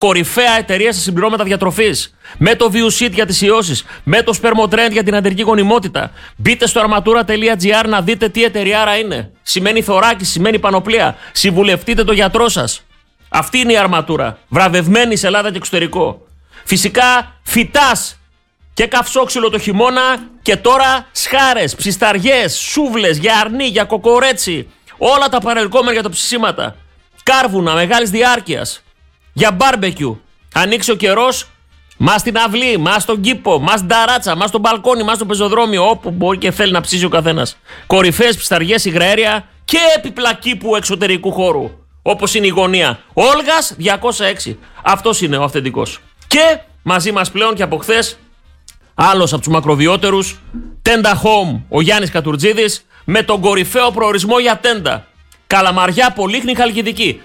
κορυφαία εταιρεία σε συμπληρώματα διατροφής, με το Viusit για τις ιώσεις, με το Spermotrend για την ανδρική γονιμότητα. Μπείτε στο armatura.gr να δείτε τι εταιρειάρα είναι. Σημαίνει θωράκιση, σημαίνει πανοπλία. Συμβουλευτείτε το γιατρό σας. Αυτή είναι η Αρματούρα. Βραβευμένη σε Ελλάδα και εξωτερικό. Φυσικά φυτάς και καυσόξυλο το χειμώνα και τώρα σχάρες, ψισταριές, σούβλες για αρνί, για κοκορέτσι. Όλα τα παρελκόμενα για το ψησίματα. Κάρβουνα μεγάλης διάρκειας. Για μπάρμπεκιου. Ανοίξει ο καιρός, μας στην αυλή, μας στον κήπο, μας στην ταράτσα, μας στο μπαλκόνι, μας στο πεζοδρόμιο, όπου μπορεί και θέλει να ψήσει ο καθένας. Κορυφαίες ψισταριές, υγραέρια και έπιπλα κήπου εξωτερικού χώρου. Όπως είναι η γωνία. Όλγας 206. Αυτός είναι ο αυθεντικός. Και μαζί μας πλέον και από χθες, άλλος από τους μακροβιότερους, Tenda Home, ο Γιάννης Κατουρτζίδης, με τον κορυφαίο προορισμό για τέντα. Καλαμαριά, Πολύχνη, Χαλκιδική.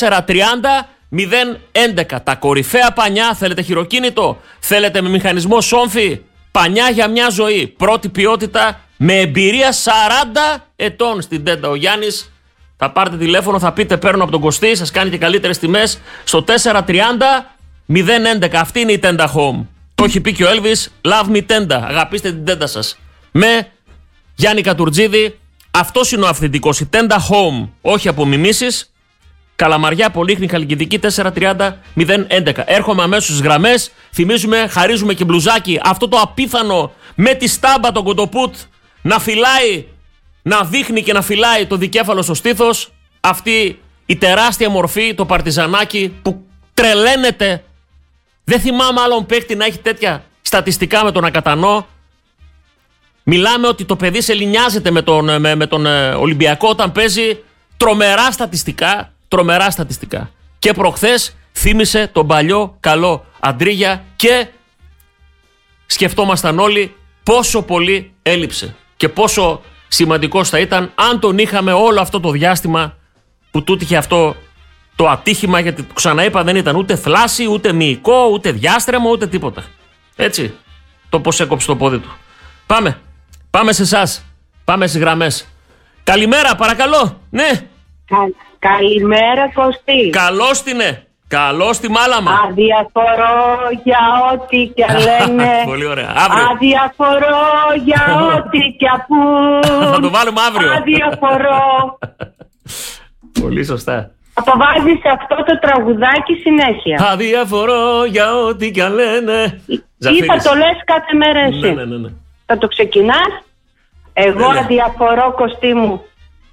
430-011. Τα κορυφαία πανιά. Θέλετε χειροκίνητο, θέλετε με μηχανισμό σόμφι. Πανιά για μια ζωή. Πρώτη ποιότητα, με εμπειρία 40 ετών στην τέντα. Ο Γιάννης, θα πάρετε τηλέφωνο, θα πείτε παίρνω από τον Κωστή, σας κάνει και καλύτερες τιμές στο 430-011. Αυτή είναι η Tenda Home. Το έχει πει και ο Έλβης, love me Tenda. Αγαπήστε την τέντα σας. Με Γιάννη Κατουρτζίδη, αυτός είναι ο αυθεντικός. Η Tenda Home, όχι απομιμήσεις. Καλαμαριά, Πολύχνη, Χαλκιδική, 430-011. Έρχομαι αμέσως στις γραμμές. Θυμίζουμε, χαρίζουμε και μπλουζάκι. Αυτό το απίθανο με τη στάμπα, τον κοντοπούτ, να φυλάει, να δείχνει και να φυλάει το δικέφαλο στο στήθος. Αυτή η τεράστια μορφή, το παρτιζανάκι που τρελαίνεται. Δεν θυμάμαι άλλον παίκτη να έχει τέτοια στατιστικά με τον Ακατανό. Μιλάμε ότι το παιδί σε λινιάζεται με τον Ολυμπιακό όταν παίζει. Τρομερά στατιστικά. Τρομερά στατιστικά. Και προχθές θύμισε τον παλιό καλό Αντρίγια και σκεφτόμασταν όλοι πόσο πολύ έλειψε και πόσο σημαντικός θα ήταν αν τον είχαμε όλο αυτό το διάστημα που τούτο είχε αυτό το ατύχημα, γιατί ξαναείπα δεν ήταν ούτε θλάση, ούτε μυϊκό, ούτε διάστρεμο, ούτε τίποτα. Έτσι, το πως έκοψε το πόδι του. Πάμε σε εσάς, πάμε στις γραμμές. Καλημέρα, παρακαλώ, ναι. Καλημέρα, Κωστή. Καλώς την είναι. Καλώς τη Μάλαμα. Αδιαφορώ για ό,τι και λένε. Πολύ ωραία. Αύριο. Αδιαφορώ για ό,τι και απού. Θα το βάλουμε αύριο. Αδιαφορώ. Πολύ σωστά. Θα το βάζεις αυτό το τραγουδάκι συνέχεια. Αδιαφορώ για ό,τι και λένε. Ή θα το λες κάθε μέρα εσύ. Ναι. Θα το ξεκινάς. Εγώ αδιαφορώ, Κωστή μου.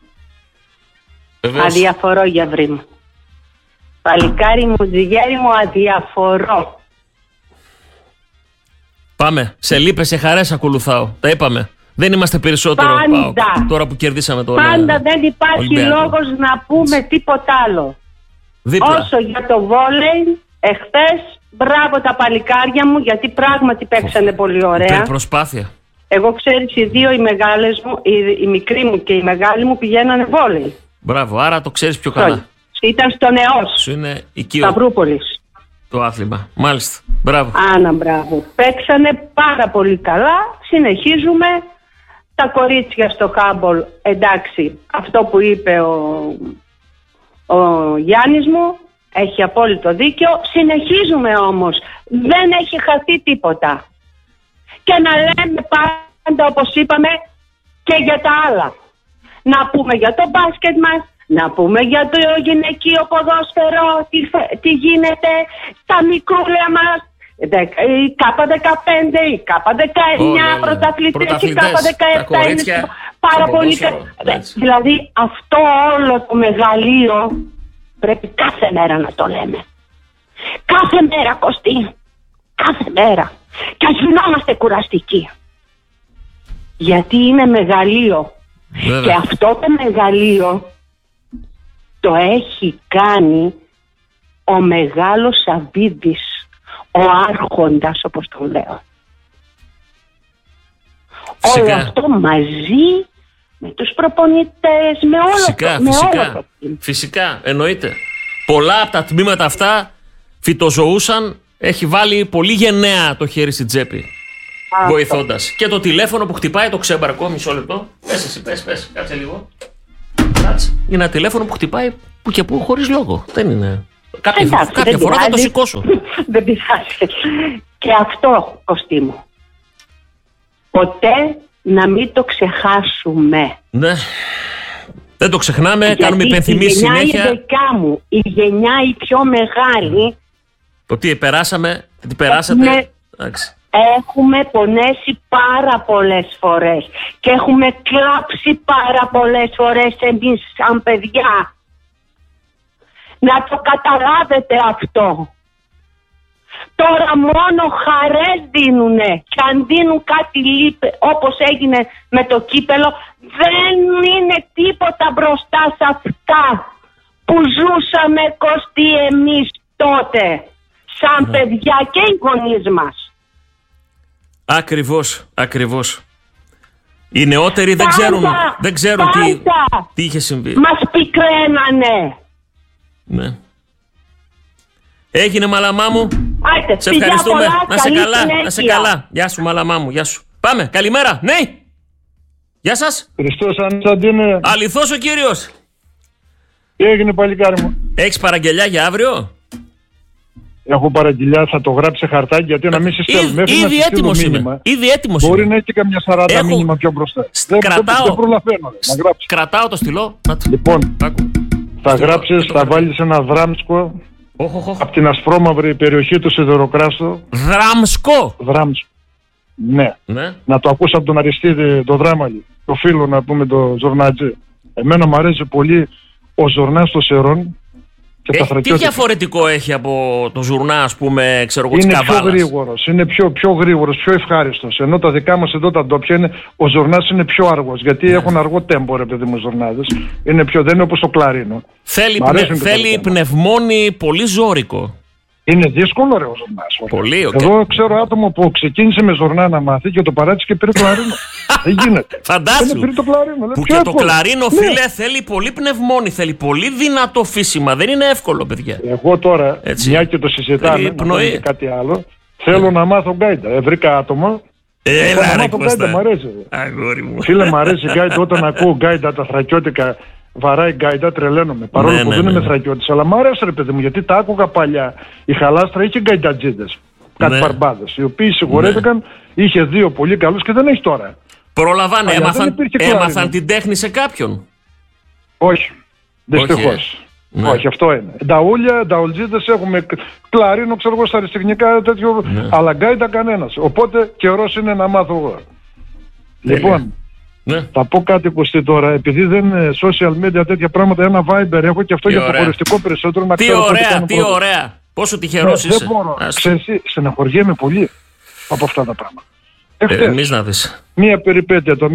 Αδιαφορώ, Γιαβρή μου. Παλικάρι μου, τζιγέρι μου, αδιαφορώ. Πάμε. Σε λύπες, σε χαρές ακολουθάω. Τα είπαμε. Δεν είμαστε περισσότερο Πάντα. Τώρα που κερδίσαμε το Πάντα δεν υπάρχει Ολυμπιακό. λόγος να πούμε τίποτα άλλο. Δίπλα. Όσο για το βόλεϊ, εχθές, μπράβο τα παλικάρια μου, γιατί πράγματι παίξανε πολύ ωραία. Προσπάθεια. Εγώ ξέρεις, οι δύο οι μεγάλες μου, η μικρή μου και η μεγάλη μου πηγαίνανε βόλεϊ. Μπράβο, άρα το ξέρεις πιο καλά. Ήταν στο Νεός. Σου είναι οικείο. Σταυρούπολης. Το άθλημα. Μάλιστα. Μπράβο. Άνα, μπράβο. Παίξανε πάρα πολύ καλά. Συνεχίζουμε. Τα κορίτσια στο χάμπολ, εντάξει, αυτό που είπε ο Γιάννης μου, έχει απόλυτο δίκιο. Συνεχίζουμε όμως. Δεν έχει χαθεί τίποτα. Και να λέμε πάντα, όπως είπαμε, και για τα άλλα. Να πούμε για το μπάσκετ μας, να πούμε για το γυναικείο ποδόσφαιρο, τι γίνεται στα μικρούλια μας. Η K15, η K19 πρωταθλητές, η K17 είναι πάρα πολύ. Δηλαδή αυτό όλο το μεγαλείο πρέπει κάθε μέρα να το λέμε. Κάθε μέρα, Κωστή. Κάθε μέρα. Και ας γινόμαστε κουραστικοί. Γιατί είναι μεγαλείο. Βέβαια. Και αυτό το μεγαλείο το έχει κάνει ο μεγάλος Σαββίδης, ο άρχοντας, όπως το λέω. Φυσικά. Όλο αυτό μαζί με τους προπονητές, με όλο Φυσικά, εννοείται. Πολλά από τα τμήματα αυτά φυτοζωούσαν. Έχει βάλει πολύ γενναία το χέρι στην τσέπη, βοηθώντας. Και το τηλέφωνο που χτυπάει το ξέμπαρκο, μισό λεπτό. Πες εσύ, πες, κάτσε λίγο. Κάτσε. Είναι ένα τηλέφωνο που χτυπάει που και που χωρίς λόγο. Δεν είναι. Κάποια φορά θα το σηκώσω. Δεν πειράζει. Και αυτό, Κωστή μου, ποτέ να μην το ξεχάσουμε. Ναι. Δεν το ξεχνάμε, γιατί κάνουμε υπενθυμίσεις συνέχεια. Η γενιά η δικά μου, η γενιά η πιο μεγάλη. Το τι περάσαμε, τι περάσατε. Έχουμε πονέσει πάρα πολλές φορές και έχουμε κλάψει πάρα πολλές φορές εμείς σαν παιδιά. Να το καταλάβετε αυτό. Τώρα μόνο χαρές δίνουνε και αν δίνουν κάτι όπως έγινε με το κύπελο, δεν είναι τίποτα μπροστά σε αυτά που ζούσαμε, Κωστή, εμείς τότε σαν παιδιά και οι γονείς μας. Ακριβώς. Οι νεότεροι δεν ξέρουν τι είχε συμβεί. Μας πικραίνανε. Ναι. Έγινε, μαλαμά μου. Άιτε, σε ευχαριστούμε. Να σε καλά. Γεια σου, μαλαμά μου. Γεια σου. Πάμε. Καλημέρα. Ναι. Γεια σας. Χριστός Ανσταντίνε. Αληθώς ο κύριος. Τι έγινε, παλικάρι μου? Έχεις παραγγελιά για αύριο? Έχω παραγγελιά, θα το γράψει σε χαρτάκι γιατί να μην σε στέλνουμε. Ήδη έτοιμος είμαι. Μπορεί να έχει καμιά 40 μήνυμα πιο μπροστά. Δεν προλαβαίνω να γράψω. Κρατάω το στυλό. Λοιπόν, θα γράψεις, θα βάλεις ένα δράμσκο από την ασπρόμαυρη περιοχή του Σιδεροκράστου. Δράμσκο. Ναι. Να το ακούσει από τον Αριστίδη, το Δράμαλι, το φίλο, να πούμε, το Ζορνάτζη. Εμένα μου αρέσει πολύ ο Ζορνάς των Σερών. Τι διαφορετικό έχει από το Ζουρνά, ας πούμε, ξέρω εγώ, της Καβάλας? Είναι πιο γρήγορος, είναι πιο γρήγορος, πιο ευχάριστος. Ενώ τα δικά μας εδώ τα ντόπια είναι, ο Ζουρνάς είναι πιο αργός. Γιατί έχουν αργό τέμπο, ρε παιδί μου, οι Ζουρνάδες. Δεν είναι όπως το κλαρίνο. Θέλει πνευμόνι πολύ ζώρικο. Είναι δύσκολο, ρε, ο Ζουρνάς. Πολύ, Εγώ ξέρω άτομο που ξεκίνησε με Ζουρνά να μάθει και το παράτησε και πήρε κλαρίνο. Δεν γίνεται. Φαντάσου. Πήρε το κλαρίνο, που και το κλαρίνο, φίλε, θέλει πολύ πνευμόνι, θέλει πολύ δυνατό φύσιμα. Δεν είναι εύκολο, παιδιά. Εγώ τώρα, μια και το συζητάμε, και κάτι άλλο, θέλω να μάθω γκάιντα. Βρήκα άτομο. Έλα, ρε, Κώστα. Μ' αρέσει. Αγόρι μου. Φίλε, μ' αρέσει γκάιντα. Όταν ακούω γκάιντα, τα θρακιώτικα, βαράει γκάιντα, τρελαίνομαι. Παρόλο που δεν είμαι θρακιώτης, αλλά μ' άρεσε, ρε παιδί μου, γιατί τα άκουγα παλιά. Η Χαλάστρα είχε γκαϊντατζίδες, κάτι παρμπάδες, οι οποίοι συγχωρέθηκαν, είχε δύο πολύ καλούς και δεν έχει τώρα. Προλαβάνε, έμαθαν την τέχνη σε κάποιον? Όχι, δυστυχώς. Όχι, αυτό είναι. Νταουλτζίδες έχουμε, κλαρίνο, ξέρω εγώ, στα αριστεχνικά τέτοιο, αλλά γκάιντα κανένας. Οπότε καιρός είναι να μάθω εγώ. Λοιπόν, θα πω κάτι, Κωστή, τώρα, επειδή δεν είναι social media τέτοια πράγματα, ένα Viber έχω και αυτό για το χωριστικό περισσότερο. Να τι ωραία. Πόσο τυχερός είσαι. Δεν μπορώ. Ξέρεις, στεναχωριέμαι πολύ από αυτά τα πράγματα. Εμείς να δεις. Μία περίπτωση.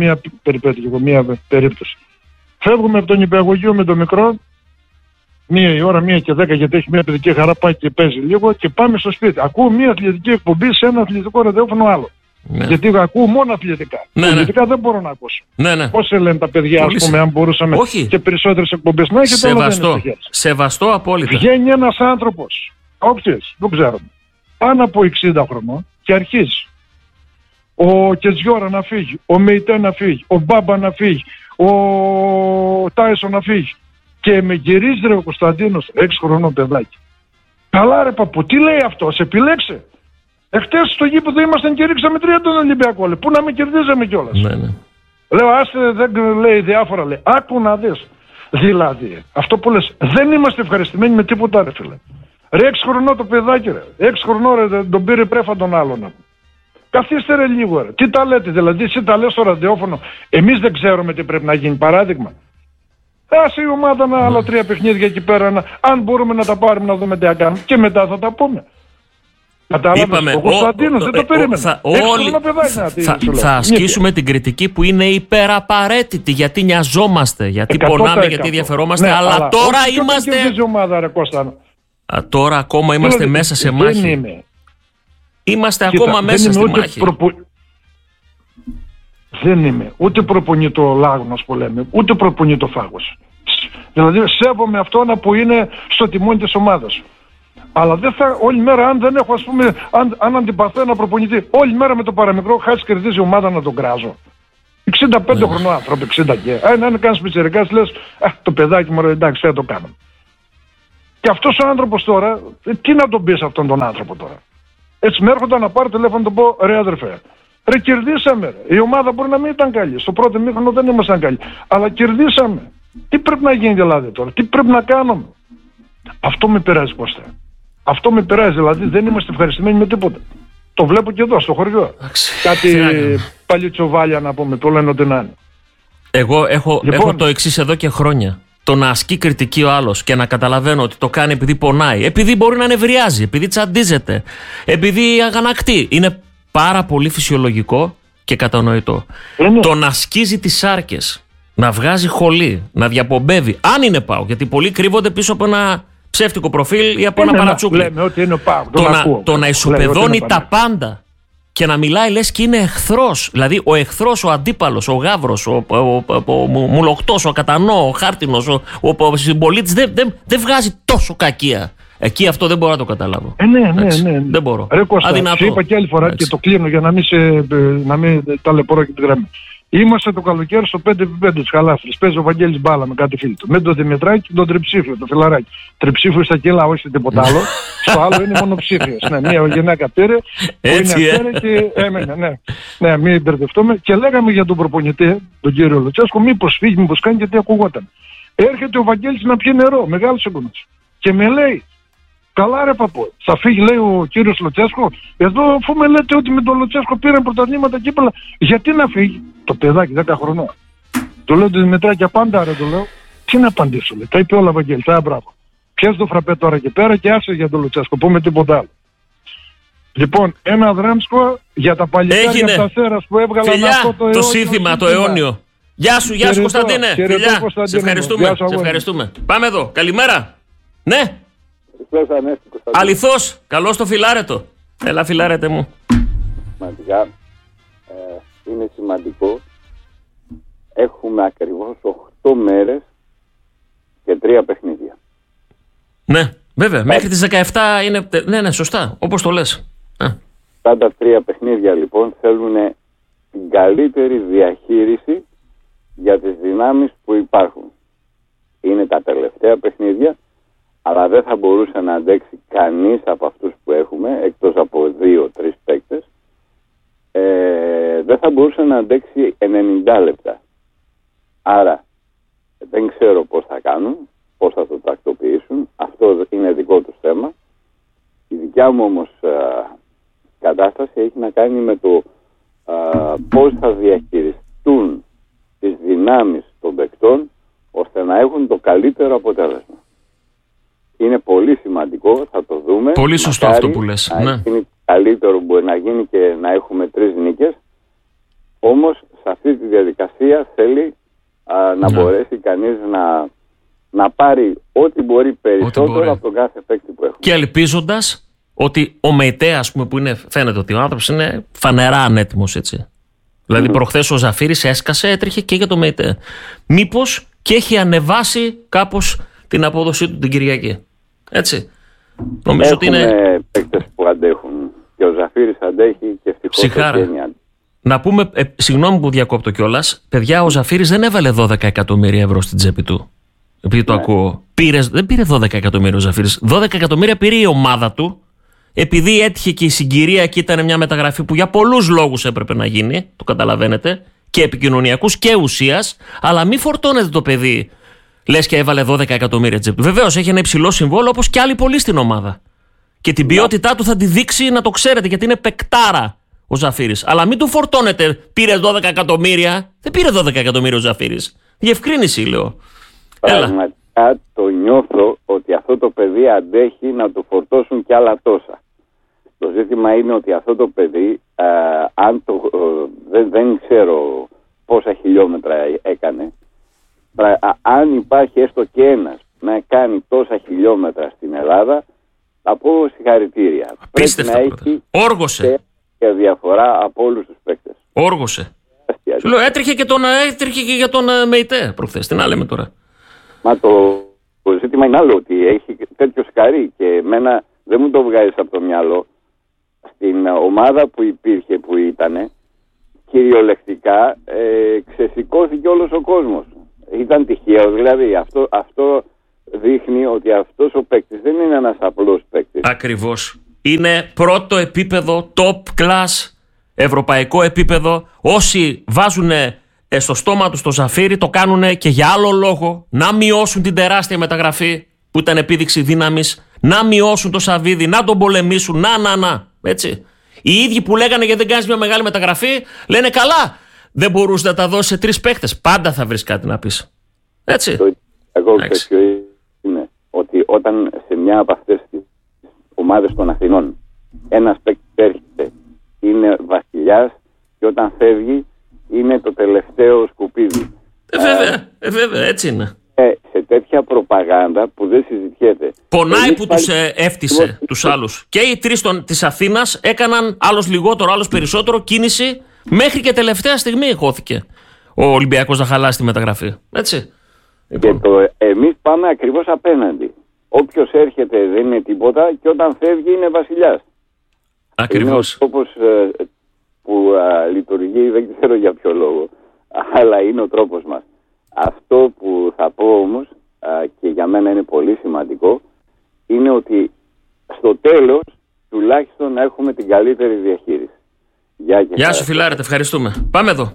Φεύγουμε από τον υπηαγωγείο με το μικρό, 1 η ώρα, 1 και 10, γιατί έχει μια παιδική χαρά, πάει και παίζει λίγο και πάμε στο σπίτι. Ακούω μια αθλητική εκπομπή σε ένα αθλητικό ραδιόφωνο άλλο. Γιατί ακούω μόνο αθλητικά. Αθλητικά δεν μπορώ να ακούσω. Πώς λένε τα παιδιά, ας πούμε, αν μπορούσαμε και περισσότερες εκπομπές να έχετε. Σεβαστό απόλυτα. Βγαίνει ένας άνθρωπος, όποιος, δεν ξέρω, πάνω από 60 χρονών και αρχίζει. Ο Κετζιόρα να φύγει, ο Μεϊτέ να φύγει, ο Μπάμπα να φύγει, ο Τάισον να φύγει. Και με γυρίζει, ρε, ο Κωνσταντίνος, 6 χρονών παιδάκι. Καλά, ρε παππού, τι λέει αυτό, σε επιλέξε? Εχθές στο γήπεδο ήμασταν και ρίξαμε 3 τον Ολυμπιακό, πού να με κερδίζαμε κιόλας. Λέω, άστε, δεν λέει διάφορα, λέει. Άκου να δεις. Δηλαδή, αυτό που λες, δεν είμαστε ευχαριστημένοι με τίποτα, ρε φίλε. Ρε, 6 χρονών το παιδάκι, ρε. 6 χρονών, ρε, τον πήρε πρέφα τον άλλον. Καθίστε, ρε, λίγο, ρε. Τι τα λέτε, δηλαδή, εσύ τα λες στο ραδιόφωνο. Εμείς δεν ξέρουμε τι πρέπει να γίνει, παράδειγμα. Άσε η ομάδα να άλλα 3 παιχνίδια εκεί πέρα, αν μπορούμε να τα πάρουμε, να δούμε τι θα κάνουμε. Και μετά θα τα πούμε. Είπαμε, ο Κωνσταντίνος δεν το περίμενε. Θα ασκήσουμε την κριτική που είναι υπεραπαραίτητη, γιατί νοιαζόμαστε, γιατί πονάμε, γιατί ενδιαφερόμαστε, αλλά τώρα είμαστε. Τώρα ακόμα είμαστε μέσα σε μάχη. Είμαστε ακόμα μέσα στη μάχη. Δεν είμαι ούτε προπονητό λάγνος που λέμε, ούτε προπονητό φάγος. Δηλαδή σέβομαι αυτόν που είναι στο τιμόνι της ομάδας. Αλλά δεν θα όλη μέρα, αν δεν έχω, ας πούμε, αν αντιπαθώ ένα προπονητή, όλη μέρα με το παραμικρό χάσει κερδίζει η ομάδα να τον κράζω. 65 χρονών άνθρωποι, 60 και. Αν είναι κανένας πιτσιρικάς, λες, το παιδάκι μου, εντάξει, θα το κάνω. Και αυτός ο άνθρωπος τώρα, τι να τον πεις αυτόν τον άνθρωπο τώρα. Έτσι με έρχονταν να πάρω τηλέφωνο να τον πω, ρε αδερφέ, ρε κερδίσαμε ρε. Η ομάδα μπορεί να μην ήταν καλή. Στο πρώτο μήχρονο δεν ήμασταν καλοί. Αλλά κερδίσαμε. Τι πρέπει να γίνει δηλαδή τώρα, τι πρέπει να κάνουμε. Αυτό με πειράζει Κώστα. Αυτό με πειράζει, δηλαδή δεν είμαστε ευχαριστημένοι με τίποτα. Το βλέπω και εδώ στο χωριό. Κάτι παλιτσοβάλια να πούμε, το λένε ότι να είναι. Εγώ έχω το εξής εδώ και χρόνια. Το να ασκεί κριτική ο άλλος και να καταλαβαίνω ότι το κάνει επειδή πονάει, επειδή μπορεί να νευριάζει, επειδή τσαντίζεται, επειδή αγανακτεί. Είναι πάρα πολύ φυσιολογικό και κατανοητό. Το να σκίζει τις σάρκες, να βγάζει χολή, να διαπομπεύει, αν είναι ΠΑΟΚ, γιατί πολλοί κρύβονται πίσω από ένα ψεύτικο προφίλ ή από ένα παρατσούκλι. Λέμε ότι είναι ΠΑΟΚ. Το να ισοπεδώνει τα πάντα και να μιλάει λες και είναι εχθρός. Δηλαδή ο εχθρός, ο αντίπαλος, ο γάβρος, ο μουλοχτός, ο ακατανό, ο χάρτινος, ο συμπολίτης δεν βγάζει τόσο κακία. Εκεί αυτό δεν μπορώ να το καταλάβω. Ναι. Δεν μπορώ. Ρε Κώστα, σου είπα και άλλη φορά και το κλείνω για να μην ταλαιπωρώ και τη γραμμή. Είμαστε το καλοκαίρι στο 5x5 της Χαλάφρης. Παίζει ο Βαγγέλης μπάλα με κάτι φίλο του. Με τον Δημητράκη και τον Τριψήφιο, το φιλαράκι. Τριψήφιο στα κιλά, όχι τίποτα άλλο. Στο άλλο είναι μονοψήφιος. Ναι, μία γυναίκα πήρε, και έμενε. Ναι, μην μπερδευτούμε. Και λέγαμε για τον προπονητή, τον κύριο Λουτσέσκο, μήπως φύγει, μήπως κάνει, γιατί ακουγόταν. Έρχεται ο Βαγγέλης να πιει νερό, μεγάλος εγγονός. Και με λέει, καλά ρε παππού, θα φύγει λέει ο κύριος Λουτσέσκο. Εδώ αφού με λέτε ότι με τον Λουτσέσκο πήραν πρωταθλήματα κύπελα, γιατί να φύγει το παιδάκι 10 χρονών. Του λέω του Δημητράκη πάντα ρε, του λέω, τι να απαντήσω, λέει, τα είπε όλα Βαγγέλη, μπράβο. Πιες το φραπέ τώρα και πέρα και άσε για τον Λουτσέσκο, πούμε τίποτα άλλο. Λοιπόν, ένα δράμσκο για τα παλικάρια από τα Σέρας που έβγαλαν. Φιλιά, αυτό το σύνθημα, το αιώνιο. Γεια σου Κωνσταντίνε. Φιλιά, σε ευχαριστούμε. Πάμε εδώ, καλημέρα. Ναι. Αληθώς, καλώς το φιλάρετο. Έλα φιλάρετε μου. Σημαντικά, είναι σημαντικό. Έχουμε ακριβώς 8 μέρες και 3 παιχνίδια. Ναι, βέβαια, μέχρι τις 17 είναι, ναι, σωστά, όπως το λες. Αυτά τα 3 παιχνίδια λοιπόν θέλουν την καλύτερη διαχείριση για τις δυνάμεις που υπάρχουν. Είναι τα τελευταία παιχνίδια, αλλά δεν θα μπορούσε να αντέξει κανείς από αυτούς που έχουμε, εκτός από 2-3 παίκτες, δεν θα μπορούσε να αντέξει 90 λεπτά. Άρα δεν ξέρω πώς θα κάνουν, πώς θα το τακτοποιήσουν, αυτό είναι δικό τους θέμα. Η δικιά μου όμως κατάσταση έχει να κάνει με το πώς θα διαχειριστούν τις δυνάμεις των παικτών ώστε να έχουν το καλύτερο αποτέλεσμα. Είναι πολύ σημαντικό, θα το δούμε. Πολύ σωστό αυτό που λες. Ναι. Είναι καλύτερο, μπορεί να γίνει και να έχουμε 3 νίκες. Όμως σε αυτή τη διαδικασία θέλει να μπορέσει κανείς να πάρει ό,τι μπορεί περισσότερο από τον κάθε παίκτη που έχουμε. Και ελπίζοντας ότι ο ΜΕΙΤΕ, ας πούμε, που φαίνεται ότι ο άνθρωπος είναι φανερά ανέτοιμος, έτσι. Δηλαδή προχθές ο Ζαφύρης έσκασε, έτρεχε και για το ΜΕΙΤΕ. Μήπως και έχει ανεβάσει κάπως την απόδοσή του την Κυριακή. Έτσι. Νομίζω ότι είναι. Παίκτες που αντέχουν. Και ο Ζαφύρης αντέχει και ευτυχώς. Να πούμε, συγγνώμη που διακόπτω κιόλας, παιδιά, ο Ζαφύρης δεν έβαλε 12 εκατομμύρια ευρώ στην τσέπη του. Επειδή το ακούω. Δεν πήρε 12 εκατομμύρια ο Ζαφύρης. 12 εκατομμύρια πήρε η ομάδα του, επειδή έτυχε και η συγκυρία και ήταν μια μεταγραφή που για πολλούς λόγους έπρεπε να γίνει. Το καταλαβαίνετε. Και επικοινωνιακούς και ουσίας. Αλλά μη φορτώνετε το παιδί. Λες και έβαλε 12 εκατομμύρια τσέπη. Βεβαίως έχει ένα υψηλό συμβόλαιο όπως και άλλοι πολλοί στην ομάδα. Και την ποιότητά του θα τη δείξει, να το ξέρετε, γιατί είναι παικτάρα ο Ζαφύρης. Αλλά μην του φορτώνετε, πήρε 12 εκατομμύρια. Δεν πήρε 12 εκατομμύρια ο Ζαφύρης. Διευκρίνηση, λέω. Πραγματικά το νιώθω ότι αυτό το παιδί αντέχει να του φορτώσουν κι άλλα τόσα. Το ζήτημα είναι ότι αυτό το παιδί, δεν ξέρω πόσα χιλιόμετρα έκανε. Αν υπάρχει έστω και ένας να κάνει τόσα χιλιόμετρα στην Ελλάδα, θα πω συγχαρητήρια. Πρέπει να έχει όργωσε και διαφορά από όλους τους παίκτες. Όργωσε. Σου λέω, έτρεχε και για τον ΜΕΙΤΕ προχθές. Τι να λέμε τώρα. Μα το ζήτημα είναι άλλο, ότι έχει τέτοιο σκαρί και εμένα δεν μου το βγάζεις από το μυαλό. Στην ομάδα που υπήρχε, που ήτανε, κυριολεκτικά ξεσηκώθηκε όλος ο κόσμος. Ήταν τυχαίο, δηλαδή αυτό δείχνει ότι αυτός ο παίκτης δεν είναι ένας απλός παίκτης. Ακριβώς. Είναι πρώτο επίπεδο, top class, ευρωπαϊκό επίπεδο. Όσοι βάζουν στο στόμα τους το ζαφύρι το κάνουν και για άλλο λόγο, να μειώσουν την τεράστια μεταγραφή που ήταν επίδειξη δύναμης, να μειώσουν το Σαββίδι, να τον πολεμήσουν, έτσι. Οι ίδιοι που λέγανε γιατί δεν κάνεις μια μεγάλη μεταγραφή, λένε καλά, δεν μπορούσε να τα δώσει σε 3 παίχτες. Πάντα θα βρεις κάτι να πεις. Έτσι. Εγώ ποιο είναι ότι όταν σε μια από αυτές τις ομάδες των Αθηνών ένας παίκτης έρχεται, είναι βασιλιάς και όταν φεύγει είναι το τελευταίο σκουπίδι. Βέβαια, έτσι είναι. Σε τέτοια προπαγάνδα που δεν συζητιέται. Πονάει που τους έφτισε τους άλλους. Και οι 3 της Αθήνας έκαναν άλλος λιγότερο, άλλος περισσότερο κίνηση μέχρι και τελευταία στιγμή χώθηκε ο Ολυμπιακός να χαλάσει τη μεταγραφή. Έτσι. Και εμείς πάμε ακριβώς απέναντι. Όποιος έρχεται δεν είναι τίποτα και όταν φεύγει είναι βασιλιάς. Ακριβώς. Είναι ο τρόπος που λειτουργεί, δεν ξέρω για ποιο λόγο, αλλά είναι ο τρόπος μας. Αυτό που θα πω όμως και για μένα είναι πολύ σημαντικό είναι ότι στο τέλος τουλάχιστον να έχουμε την καλύτερη διαχείριση. Γεια σου φιλάρετε, ευχαριστούμε. Πάμε εδώ.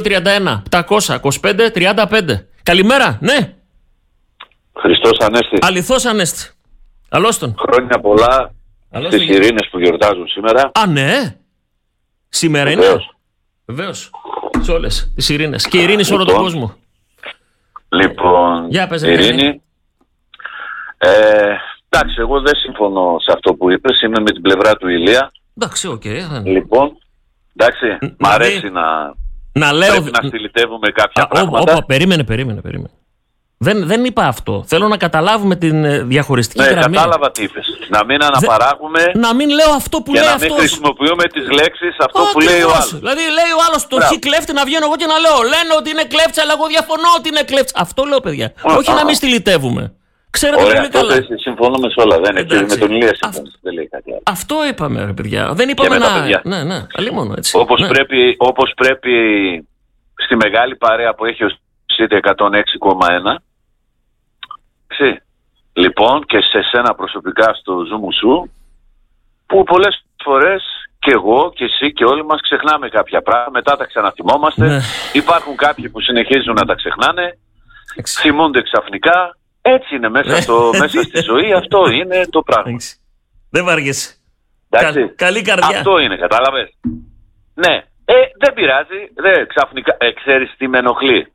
231-725-35. Καλημέρα, ναι. Χριστός Ανέστη. Αληθώς Ανέστη. Καλώς τον. Χρόνια πολλά στις Ειρήνες που γιορτάζουν σήμερα. Α, ναι. Σήμερα είναι. Βεβαίως. Σε όλες τις Ειρήνες. Και Ειρήνη σε όλο τον κόσμο. Λοιπόν, Ειρήνη. Εντάξει, εγώ δεν συμφωνώ σε αυτό που είπες. Είμαι με την πλευρά του Ηλία. Εντάξει, οκ. Λοιπόν, εντάξει, μ' αρέσει να στυλιτεύουμε κάποια πράγματα. Περίμενε. Δεν είπα αυτό. Θέλω να καταλάβουμε την διαχωριστική γραμμή. Ναι, κατάλαβα τι είπες. Να μην αναπαράγουμε. Να μην λέω αυτό που λέει αυτός. Και να μην χρησιμοποιούμε τις λέξεις αυτό που λέει ο άλλος. Δηλαδή λέει ο άλλος το χι κλέφτη, να βγαίνω εγώ και να λέω. Λένε ότι είναι κλέφτης, αλλά εγώ διαφωνώ ότι είναι κλέφτης. Αυτό λέω, παιδιά. Όχι να μην στυλιτεύουμε. Ξέρετε πολύ καλά. Συμφωνούμε σε όλα. Δεν είναι. Με τον Ηλία συμφωνούμε. Δεν λέει κάτι άλλο. Αυτό είπαμε, ρε παιδιά. Δεν είπαμε να. Ναι, αλλήμον έτσι. Όπως πρέπει στη μεγάλη παρέα που έχει ο City 106,1. Λοιπόν, και σε σένα προσωπικά στο Zoom σου, που πολλές φορές και εγώ και εσύ και όλοι μας ξεχνάμε κάποια πράγματα, μετά τα ξαναθυμόμαστε. Ναι. Υπάρχουν κάποιοι που συνεχίζουν να τα ξεχνάνε, θυμούνται ξαφνικά. Έτσι είναι μέσα στη ζωή, αυτό είναι το πράγμα. Δεν βαριέσαι. Καλή καρδιά. Αυτό είναι, κατάλαβες. Ναι, δεν πειράζει, ξαφνικά, ξέρεις τι με ενοχλεί.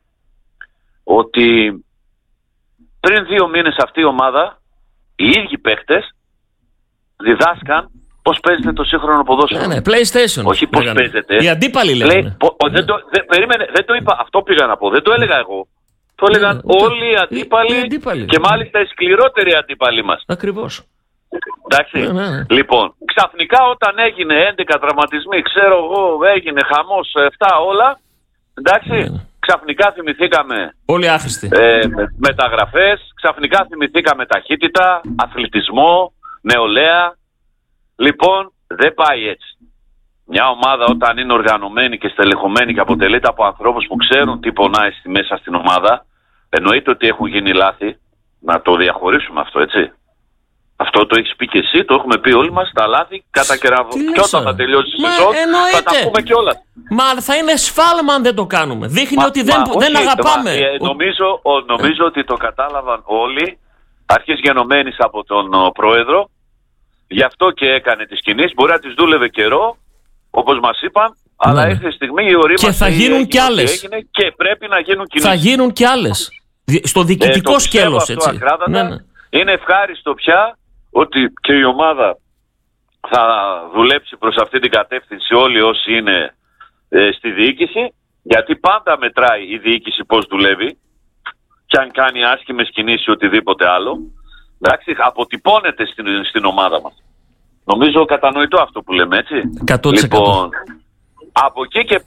Ότι πριν 2 μήνες αυτή η ομάδα, οι ίδιοι παίχτες διδάσκαν πώς παίζεται το σύγχρονο ποδόσφαιρο. Ναι, PlayStation. Όχι πώς παίζεται. Οι αντίπαλοι λένε. Περίμενε, δεν το είπα. Αυτό πήγα να πω. Δεν το έλεγα εγώ. Το έλεγαν όλοι οι αντίπαλοι. Και μάλιστα οι σκληρότεροι αντίπαλοι μας. Ακριβώς. Εντάξει. Ναι. Λοιπόν, ξαφνικά όταν έγινε 11 τραυματισμοί, ξέρω εγώ, έγινε χαμός, 7 όλα. Εντάξει. Ναι. Ξαφνικά θυμηθήκαμε όλοι άχρηστοι. Μεταγραφές, ξαφνικά θυμηθήκαμε ταχύτητα, αθλητισμό, νεολαία. Λοιπόν, δεν πάει έτσι. Μια ομάδα όταν είναι οργανωμένη και στελεχωμένη και αποτελείται από ανθρώπους που ξέρουν τι πονάει μέσα στην ομάδα, εννοείται ότι έχουν γίνει λάθη, να το διαχωρίσουμε αυτό, έτσι. Αυτό το έχεις πει και εσύ, το έχουμε πει όλοι μας, τα λάθη κατακεραυνούν. Και όταν θα τελειώσει η σεζόν θα τα πούμε κιόλας. Μα θα είναι σφάλμα αν δεν το κάνουμε. Δείχνει ότι δεν αγαπάμε. Νομίζω ότι το κατάλαβαν όλοι, αρχής γενομένης από τον πρόεδρο, γι' αυτό και έκανε τις κινήσεις. Μπορεί να τις δούλευε καιρό, όπως μας είπαν, αλλά ήρθε η στιγμή, η ορίμαση. Και θα γίνουν κι άλλες. Και πρέπει να γίνουν κινήσεις. Θα γίνουν κι άλλες. Στο διοικητικό σκέλος, έτσι. Είναι ευχάριστο πια ότι και η ομάδα θα δουλέψει προς αυτή την κατεύθυνση, όλοι όσοι είναι στη διοίκηση, γιατί πάντα μετράει η διοίκηση πώς δουλεύει και αν κάνει άσχημες κινήσεις ή οτιδήποτε άλλο. Εντάξει, αποτυπώνεται στην ομάδα μας. Νομίζω κατανοητό αυτό που λέμε, έτσι. 100%. Λοιπόν, από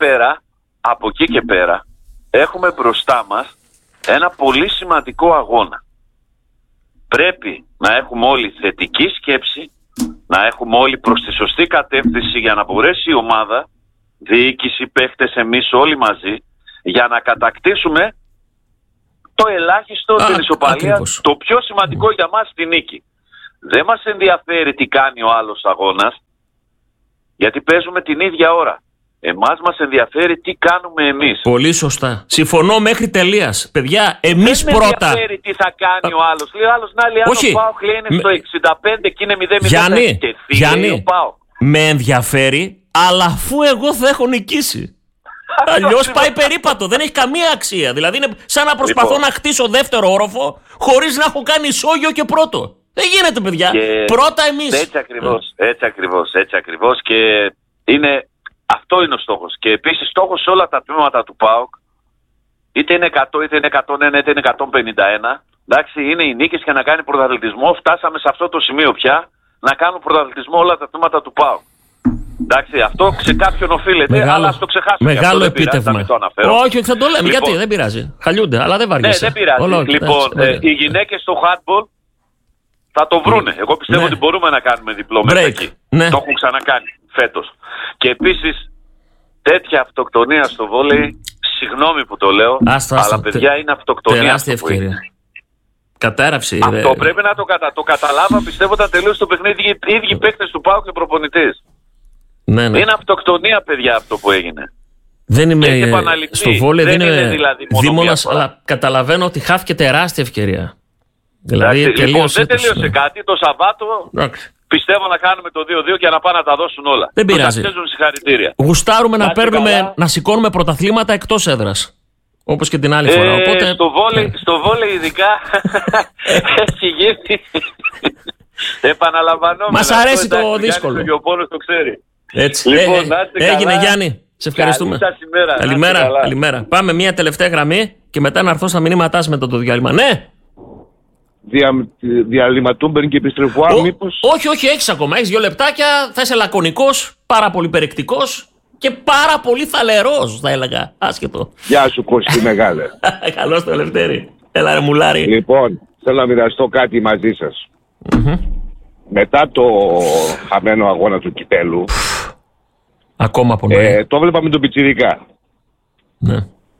εκεί και πέρα έχουμε μπροστά μας ένα πολύ σημαντικό αγώνα. Πρέπει να έχουμε όλοι θετική σκέψη, να έχουμε όλοι προς τη σωστή κατεύθυνση για να μπορέσει η ομάδα, διοίκηση, παίχτες, εμείς όλοι μαζί, για να κατακτήσουμε το ελάχιστο, την ισοπαλία, ακριβώς. το πιο σημαντικό για μας τη νίκη. Δεν μας ενδιαφέρει τι κάνει ο άλλος αγώνας, γιατί παίζουμε την ίδια ώρα. Εμάς μας ενδιαφέρει τι κάνουμε εμείς. Πολύ σωστά. Συμφωνώ μέχρι τελείας. Παιδιά, εμείς δεν πρώτα. Δεν με ενδιαφέρει τι θα κάνει ο άλλος. Λέει ο άλλος, να λέει, αν ο ΠΑΟΚ είναι στο 65 και είναι 0-0 Γιάννη, και φύγει ο ΠΑΟΚ. με ενδιαφέρει, αλλά αφού εγώ θα έχω νικήσει. Αλλιώς πάει περίπατο, δεν έχει καμία αξία. Δηλαδή είναι σαν να προσπαθώ να χτίσω δεύτερο όροφο χωρίς να έχω κάνει ισόγειο και πρώτο. Δεν γίνεται, παιδιά. Και πρώτα εμείς. Έτσι ακριβώς και αυτό είναι ο στόχος. Και επίσης στόχος σε όλα τα τμήματα του ΠΑΟΚ, είτε είναι 100, είτε είναι 101, είτε είναι 151, εντάξει, είναι οι νίκες και να κάνει πρωταθλητισμό. Φτάσαμε σε αυτό το σημείο πια, να κάνουν πρωταθλητισμό όλα τα τμήματα του ΠΑΟΚ. Εντάξει, αυτό σε κάποιον οφείλεται, αλλά ας το ξεχάσουμε. Μεγάλο επίτευγμα. Όχι, θα το λέμε. Λοιπόν, γιατί δεν πειράζει. Χαλιούνται, αλλά δεν βαριέσαι. Ναι, δεν πειράζει. Λοιπόν, οι γυναίκες στο handball θα το βρούνε. Εγώ πιστεύω ότι μπορούμε να κάνουμε διπλό μέσα εκεί. Ναι. Το έχουν ξανακάνει φέτος. Και επίσης, τέτοια αυτοκτονία στο βόλεϊ, συγγνώμη που το λέω, αλλά παιδιά είναι αυτοκτονία. Τεράστια ευκαιρία. Κατάρραυση. Αυτό πρέπει να το καταλάβα, πιστεύω, όταν τελείωσε το παιχνίδι οι ίδιοι παίκτες του ΠΑΟΚ και προπονητής. Ναι. Είναι αυτοκτονία, παιδιά, αυτό που έγινε. Δεν είμαι στο βόλεϊ, δεν είμαι δηλαδή δήμονας, αλλά καταλαβαίνω ότι χάθηκε τεράστια ευκαιρία. Δηλαδή, λοιπόν, δεν τελείωσε κάτι. Το Σαββάτο πιστεύω να κάνουμε το 2-2 και να πάνε να τα δώσουν όλα. Δεν πειράζει. Γουστάρουμε να παίρνουμε, να σηκώνουμε πρωταθλήματα εκτός έδρας. Όπως και την άλλη φορά. Οπότε... Στο βόλεϊ ειδικά έχει γίνει. Επαναλαμβανόμενα. Μας αρέσει το δύσκολο. Ο Πόνος το ξέρει. Έτσι. Λοιπόν, έγινε, Γιάννη. Σε ευχαριστούμε. Καλημέρα. Πάμε μια τελευταία γραμμή και μετά να έρθω στα μηνύματά σας μετά το διάλειμμα. Ναι! Διαλυματούμπερν και επιστρεφουά, μήπως? Όχι, έχεις ακόμα. Έχεις 2 λεπτάκια. Θα είσαι λακωνικός, πάρα πολύ περιεκτικός και πάρα πολύ θαλερός, θα έλεγα. Άσχετο. Γεια σου, Κώστη μεγάλε. Καλώς το Ελευθέρη. Έλα ρε μουλάρι. Λοιπόν, θέλω να μοιραστώ κάτι μαζί σας. Μετά το χαμένο αγώνα του κυπέλου, ακόμα πολύ. Το βλέπα με τον Πιτσιρικά. Ναι.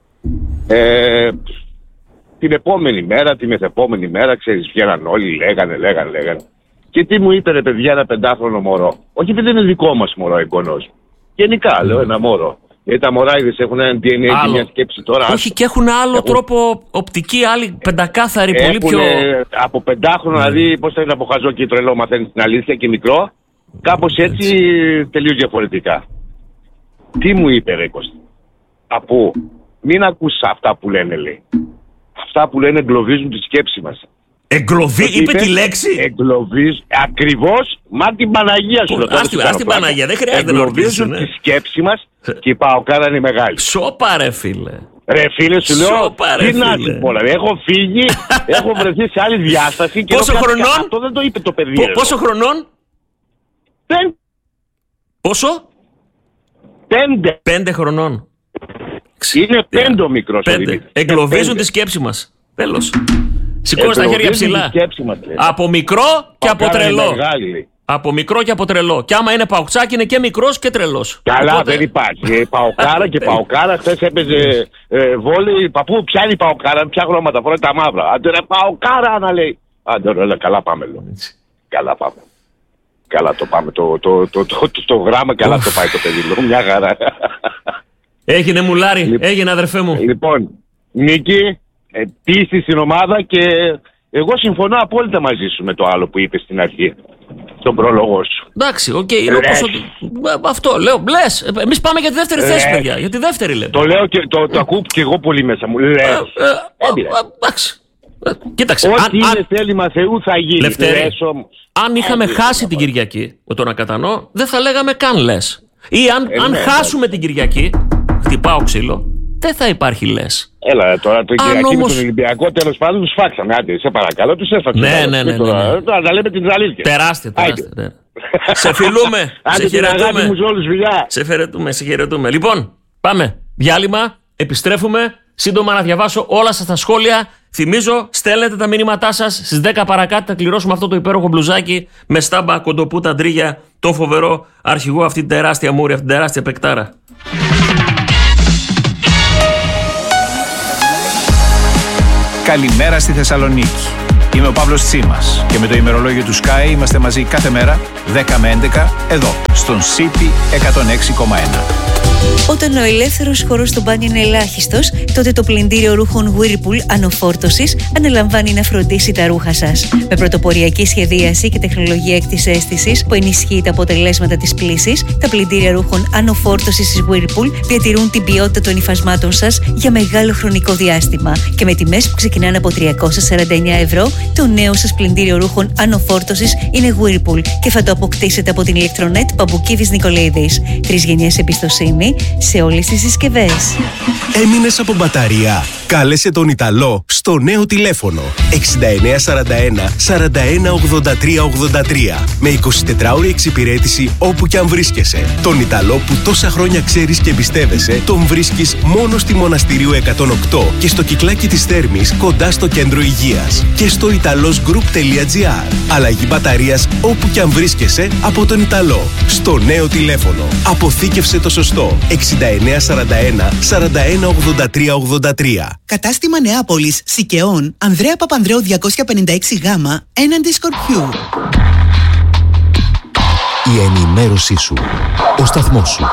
Την επόμενη μέρα, τη μεθεπόμενη μέρα, ξέρεις, βγαίναν όλοι, λέγανε. Και τι μου είπε, ρε παιδιά, ένα 5χρονο μωρό. Όχι επειδή είναι δικό μας μωρό εγγονός. Γενικά, λέω, ένα μωρό. Γιατί τα μωράιδες έχουν ένα DNA και μια σκέψη τώρα. Όχι, και έχουν άλλο τρόπο οπτική, άλλη πεντακάθαρη, πολύ πιο. Από 5χρονο, δηλαδή, πώς θα είναι από χαζό και τρελό, μαθαίνει την αλήθεια και μικρό. Κάπως έτσι, τελείως διαφορετικά. Τι μου είπε, ρε Κώστη? Από μην ακούς αυτά που λένε, λέει. Αυτά που λένε εγκλωβίζουν τη σκέψη μας. Είπε τη λέξη. Εγκλωβίζουν. Ακριβώς, μα την Παναγία σου. Ας την Παναγία, δεν χρειάζεται να ορκίζεις. Εγκλωβίζουν τη σκέψη μας και η ΠΑΟΚάρα είναι μεγάλη. Σώπα ρε φίλε. Ρε φίλε, σου λέω, τι να σου πω, έχω φύγει, έχω βρεθεί σε άλλη διάσταση. Και πόσο χρονών? Αυτό δεν το είπε το παιδί. Πόσο χρονών? Πόσο? 5 χρονών. Είναι 5 ο μικρός. Εγκλωβίζουν τη σκέψη μας. Τέλος. Σηκώνεις τα χέρια ψηλά. Από μικρό και από τρελό. Από μικρό και από τρελό. Και άμα είναι παουξάκι είναι και μικρός και τρελός. Καλά, δεν υπάρχει. Παοκάρα και παοκάρα. Χθες έπαιζε βόλεϊ. Παππού, ποια είναι η παοκάρα? Ποια χρώματα φοράει τα μαύρα? Άντε ρε παοκάρα να λέει. Άντε ρε, καλά πάμε. Καλά πάμε. Καλά το πάμε. Το γράμμα καλά το πάει το παιδί. Μια χαρά. Έγινε μουλάρι, έγινε αδερφέ μου. Λοιπόν, Νίκη, πίστη στην ομάδα και εγώ συμφωνώ απόλυτα μαζί σου με το άλλο που είπες στην αρχή. Τον πρόλογο σου. Εντάξει, οκ, είναι όπως αυτό, λέω, λες. Εμείς πάμε για τη δεύτερη θέση, παιδιά. Για τη δεύτερη λέμε. Το λέω και το ακούω και εγώ πολύ μέσα μου. Εντάξει. Κοίταξε. Ό,τι είναι θέλημα Θεού θα γίνει. Λευτέρη, αν είχαμε χάσει την Κυριακή, με το να κατανοώ, δεν θα λέγαμε καν λες. Ή αν χάσουμε την Κυριακή, χτυπάω ξύλο, δεν θα υπάρχει λες. Έλα τώρα το Κυριακή με τον Ολυμπιακό, τέλος πάντων τους φάξαμε. Άντε, σε παρακαλώ, τους έφαξαμε. Ναι. Τώρα τα λέμε την αλήθεια. Τεράστια. Σε φιλούμε. Σε χαιρετούμε. Σε χαιρετούμε. Λοιπόν, πάμε. Διάλειμμα. Επιστρέφουμε. Σύντομα να διαβάσω όλα σας τα σχόλια. Θυμίζω, στέλνετε τα μηνύματά σας. Στις 10 παρακάτω θα κληρώσουμε αυτό το υπέροχο μπλουζάκι με στάμπα, κοντοπούτα, ντρίγια, το φοβερό αρχηγό, αυτή την τεράστια μούρη, αυτή την τεράστια παικτάρα. Καλημέρα στη Θεσσαλονίκη. Είμαι ο Παύλος Τσίμας και με το ημερολόγιο του Sky είμαστε μαζί κάθε μέρα 10 με 11 εδώ στον City 106,1. Όταν ο ελεύθερος χώρος στο μπάνιο είναι ελάχιστος, τότε το πλυντήριο ρούχων Whirlpool ανωφόρτωσης αναλαμβάνει να φροντίσει τα ρούχα σας. Με πρωτοποριακή σχεδίαση και τεχνολογία έκτης αίσθησης που ενισχύει τα αποτελέσματα της πλύσης, τα πλυντήρια ρούχων ανωφόρτωσης της Whirlpool διατηρούν την ποιότητα των υφασμάτων σας για μεγάλο χρονικό διάστημα. Και με τιμές που ξεκινάνε από 349 ευρώ, το νέο σας πλυντήριο ρούχων ανωφόρτωσης είναι Whirlpool και θα το αποκτήσετε από την ηλεκτρονέτ Παμπουκίδης Νικολαίδης. 3 γενιές εμπιστοσύνη σε όλες τις συσκευές. Έμεινες από μπαταρία? Κάλεσε τον Ιταλό στο νέο τηλέφωνο 6941 41 83 83 με 24ωρη εξυπηρέτηση όπου κι αν βρίσκεσαι. Τον Ιταλό που τόσα χρόνια ξέρεις και εμπιστεύεσαι τον βρίσκεις μόνο στη Μοναστηρίου 108 και στο Κυκλάκι της Θέρμης κοντά στο κέντρο υγείας και στο italosgroup.gr. Αλλαγή μπαταρίας όπου κι αν βρίσκεσαι από τον Ιταλό. Στο νέο τηλέφωνο. Αποθήκευσε το σωστό 6941 41 83 83. Κατάστημα Νεάπολης, Σικαιών, Ανδρέα Παπανδρέου 256Γ, έναντι Σκορπιού. Η ενημέρωσή σου, ο σταθμός σου.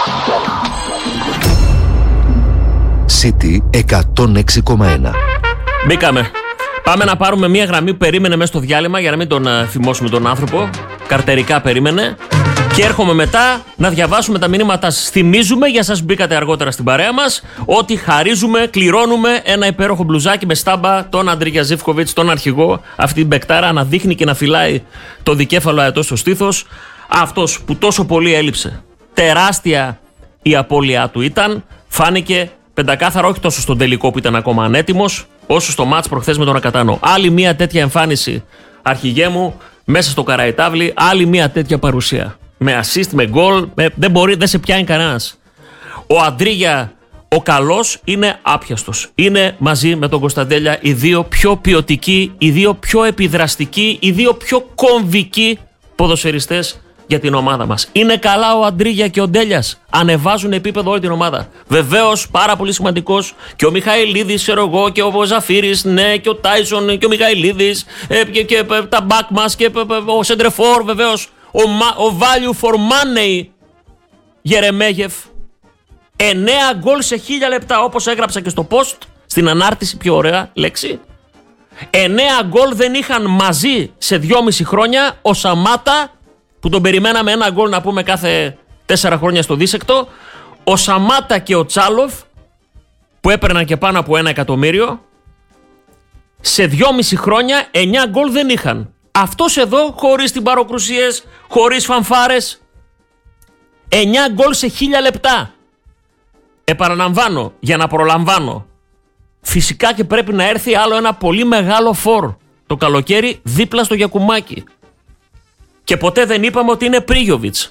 City 106,1. Μπήκαμε. Πάμε να πάρουμε μια γραμμή που περίμενε μέσα στο διάλειμμα για να μην τον θυμώσουμε τον άνθρωπο. Καρτερικά περίμενε. Και έρχομαι μετά να διαβάσουμε τα μηνύματά σας. Θυμίζουμε, για σας μπήκατε αργότερα στην παρέα μας, ότι χαρίζουμε, κληρώνουμε ένα υπέροχο μπλουζάκι με στάμπα τον Αντρίγια Ζίβκοβιτς, τον αρχηγό. Αυτή την μπεκτάρα να δείχνει και να φυλάει το δικέφαλο αετό στο στήθος. Αυτός που τόσο πολύ έλειψε. Τεράστια η απώλειά του ήταν. Φάνηκε πεντακάθαρα, όχι τόσο στον τελικό που ήταν ακόμα ανέτοιμος, όσο στο μάτς προχθές με τον Ακατανό. Άλλη μια τέτοια εμφάνιση, αρχηγέ μου, μέσα στο Καραϊτάβλη, άλλη μια τέτοια παρουσία. Με assist, με γκολ, δεν σε πιάνει κανένας. Ο Αντρίγια, ο καλός, είναι άπιαστος. Είναι μαζί με τον Κωνσταντέλια οι δύο πιο ποιοτικοί, οι δύο πιο επιδραστικοί, οι δύο πιο κομβικοί ποδοσφαιριστές για την ομάδα μας. Είναι καλά ο Αντρίγια και ο Ντέλιας. Ανεβάζουν επίπεδο όλη την ομάδα. Βεβαίως, πάρα πολύ σημαντικός και ο Μιχαηλίδης, ξέρω εγώ, και ο Ζαφύρης, ναι, και ο Τάισον και ο Μιχαηλίδης, και τα μπακ μας και ο Σεντρεφόρ, βεβαίως. Ο value for money Γερεμέγεφ. 9 γκολ σε 1000 λεπτά, όπως έγραψα και στο post, στην ανάρτηση, πιο ωραία λέξη. 9 γκολ δεν είχαν μαζί σε 2,5 χρόνια ο Σαμάτα, που τον περιμέναμε ένα γκολ να πούμε κάθε 4 χρόνια στο δίσεκτο, ο Σαμάτα και ο Τσάλοφ, που έπαιρναν και πάνω από 1 εκατομμύριο, σε 2,5 χρόνια 9 γκολ δεν είχαν. Αυτός εδώ, χωρίς τυμπαροκρουσίες, χωρίς φανφάρες, 9 γκολ σε 1000 λεπτά. Επαναλαμβάνω, για να προλαμβάνω, φυσικά και πρέπει να έρθει άλλο ένα πολύ μεγάλο φορ το καλοκαίρι δίπλα στο Γιακουμάκι. Και ποτέ δεν είπαμε ότι είναι Πρίγιοβιτς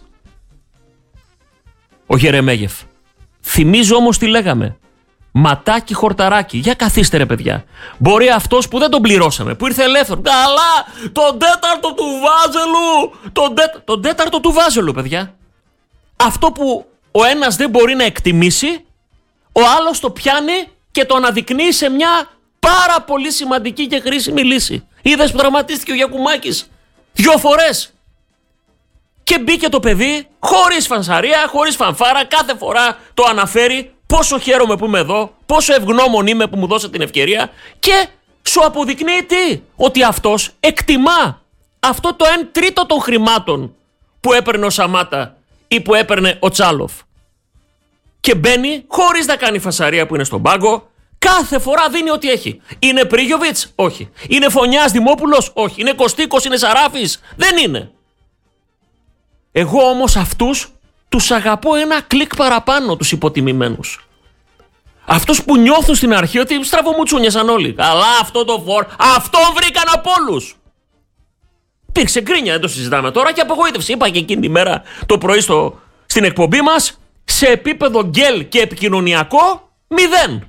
ο Γερεμέγεφ. Θυμίζω όμως τι λέγαμε. Ματάκι χορταράκι. Για καθίστε ρε παιδιά. Μπορεί αυτός που δεν τον πληρώσαμε, που ήρθε ελεύθερο. Καλά! Τον τέταρτο του Βάζελου! Τον τέταρτο του Βάζελου, παιδιά. Αυτό που ο ένας δεν μπορεί να εκτιμήσει, ο άλλος το πιάνει και το αναδεικνύει σε μια πάρα πολύ σημαντική και χρήσιμη λύση. Είδες που τραυματίστηκε ο Γιακουμάκης 2 φορές. Και μπήκε το παιδί χωρίς φανσαρία, χωρίς φανφάρα, κάθε φορά το αναφέρει. Πόσο χαίρομαι που είμαι εδώ, πόσο ευγνώμων είμαι που μου δώσατε την ευκαιρία και σου αποδεικνύει τι, ότι αυτός εκτιμά αυτό το 1/3 των χρημάτων που έπαιρνε ο Σαμάτα ή που έπαιρνε ο Τσάλοφ. Και μπαίνει χωρίς να κάνει φασαρία που είναι στον πάγκο, κάθε φορά δίνει ό,τι έχει. Είναι Πρίγιοβιτς? Όχι. Είναι Φωνιάς Δημόπουλος? Όχι. Είναι Κωστίκος? Είναι Σαράφης? Δεν είναι. Εγώ όμως αυτούς τους αγαπώ ένα κλικ παραπάνω, τους υποτιμημένους. Αυτούς που νιώθουν στην αρχή ότι στραβομουτσούνιασαν όλοι. Αλλά αυτό το φορ, αυτόν βρήκαν από όλους. Υπήρξε γκρίνια, δεν το συζητάμε τώρα, και απογοήτευση. Είπα και εκείνη τη μέρα το πρωί στην εκπομπή μας, σε επίπεδο γκέλ και επικοινωνιακό, 0.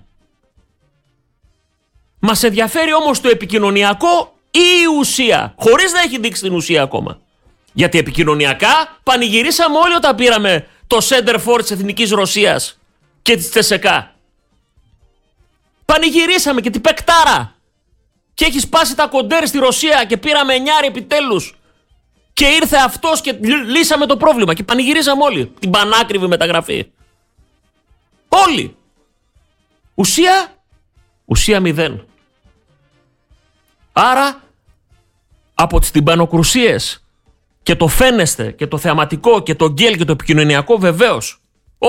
Μας ενδιαφέρει όμως το επικοινωνιακό ή η ουσία, χωρίς να έχει δείξει την ουσία ακόμα. Γιατί επικοινωνιακά πανηγυρίσαμε όλοι όταν πήραμε το center for της Εθνικής Ρωσίας και της ΤΣΕΚΑ. Πανηγυρίσαμε και την παικτάρα και έχει σπάσει τα κοντέρ στη Ρωσία και πήραμε 9 επιτέλους. Και ήρθε αυτός και λύσαμε το πρόβλημα και πανηγυρίζαμε όλοι την πανάκριβη μεταγραφή. Όλοι. Ουσία 0. Άρα από τις τυμπανοκρουσίες και το φαίνεστε και το θεαματικό και το γκέλ και το επικοινωνιακό, βεβαίως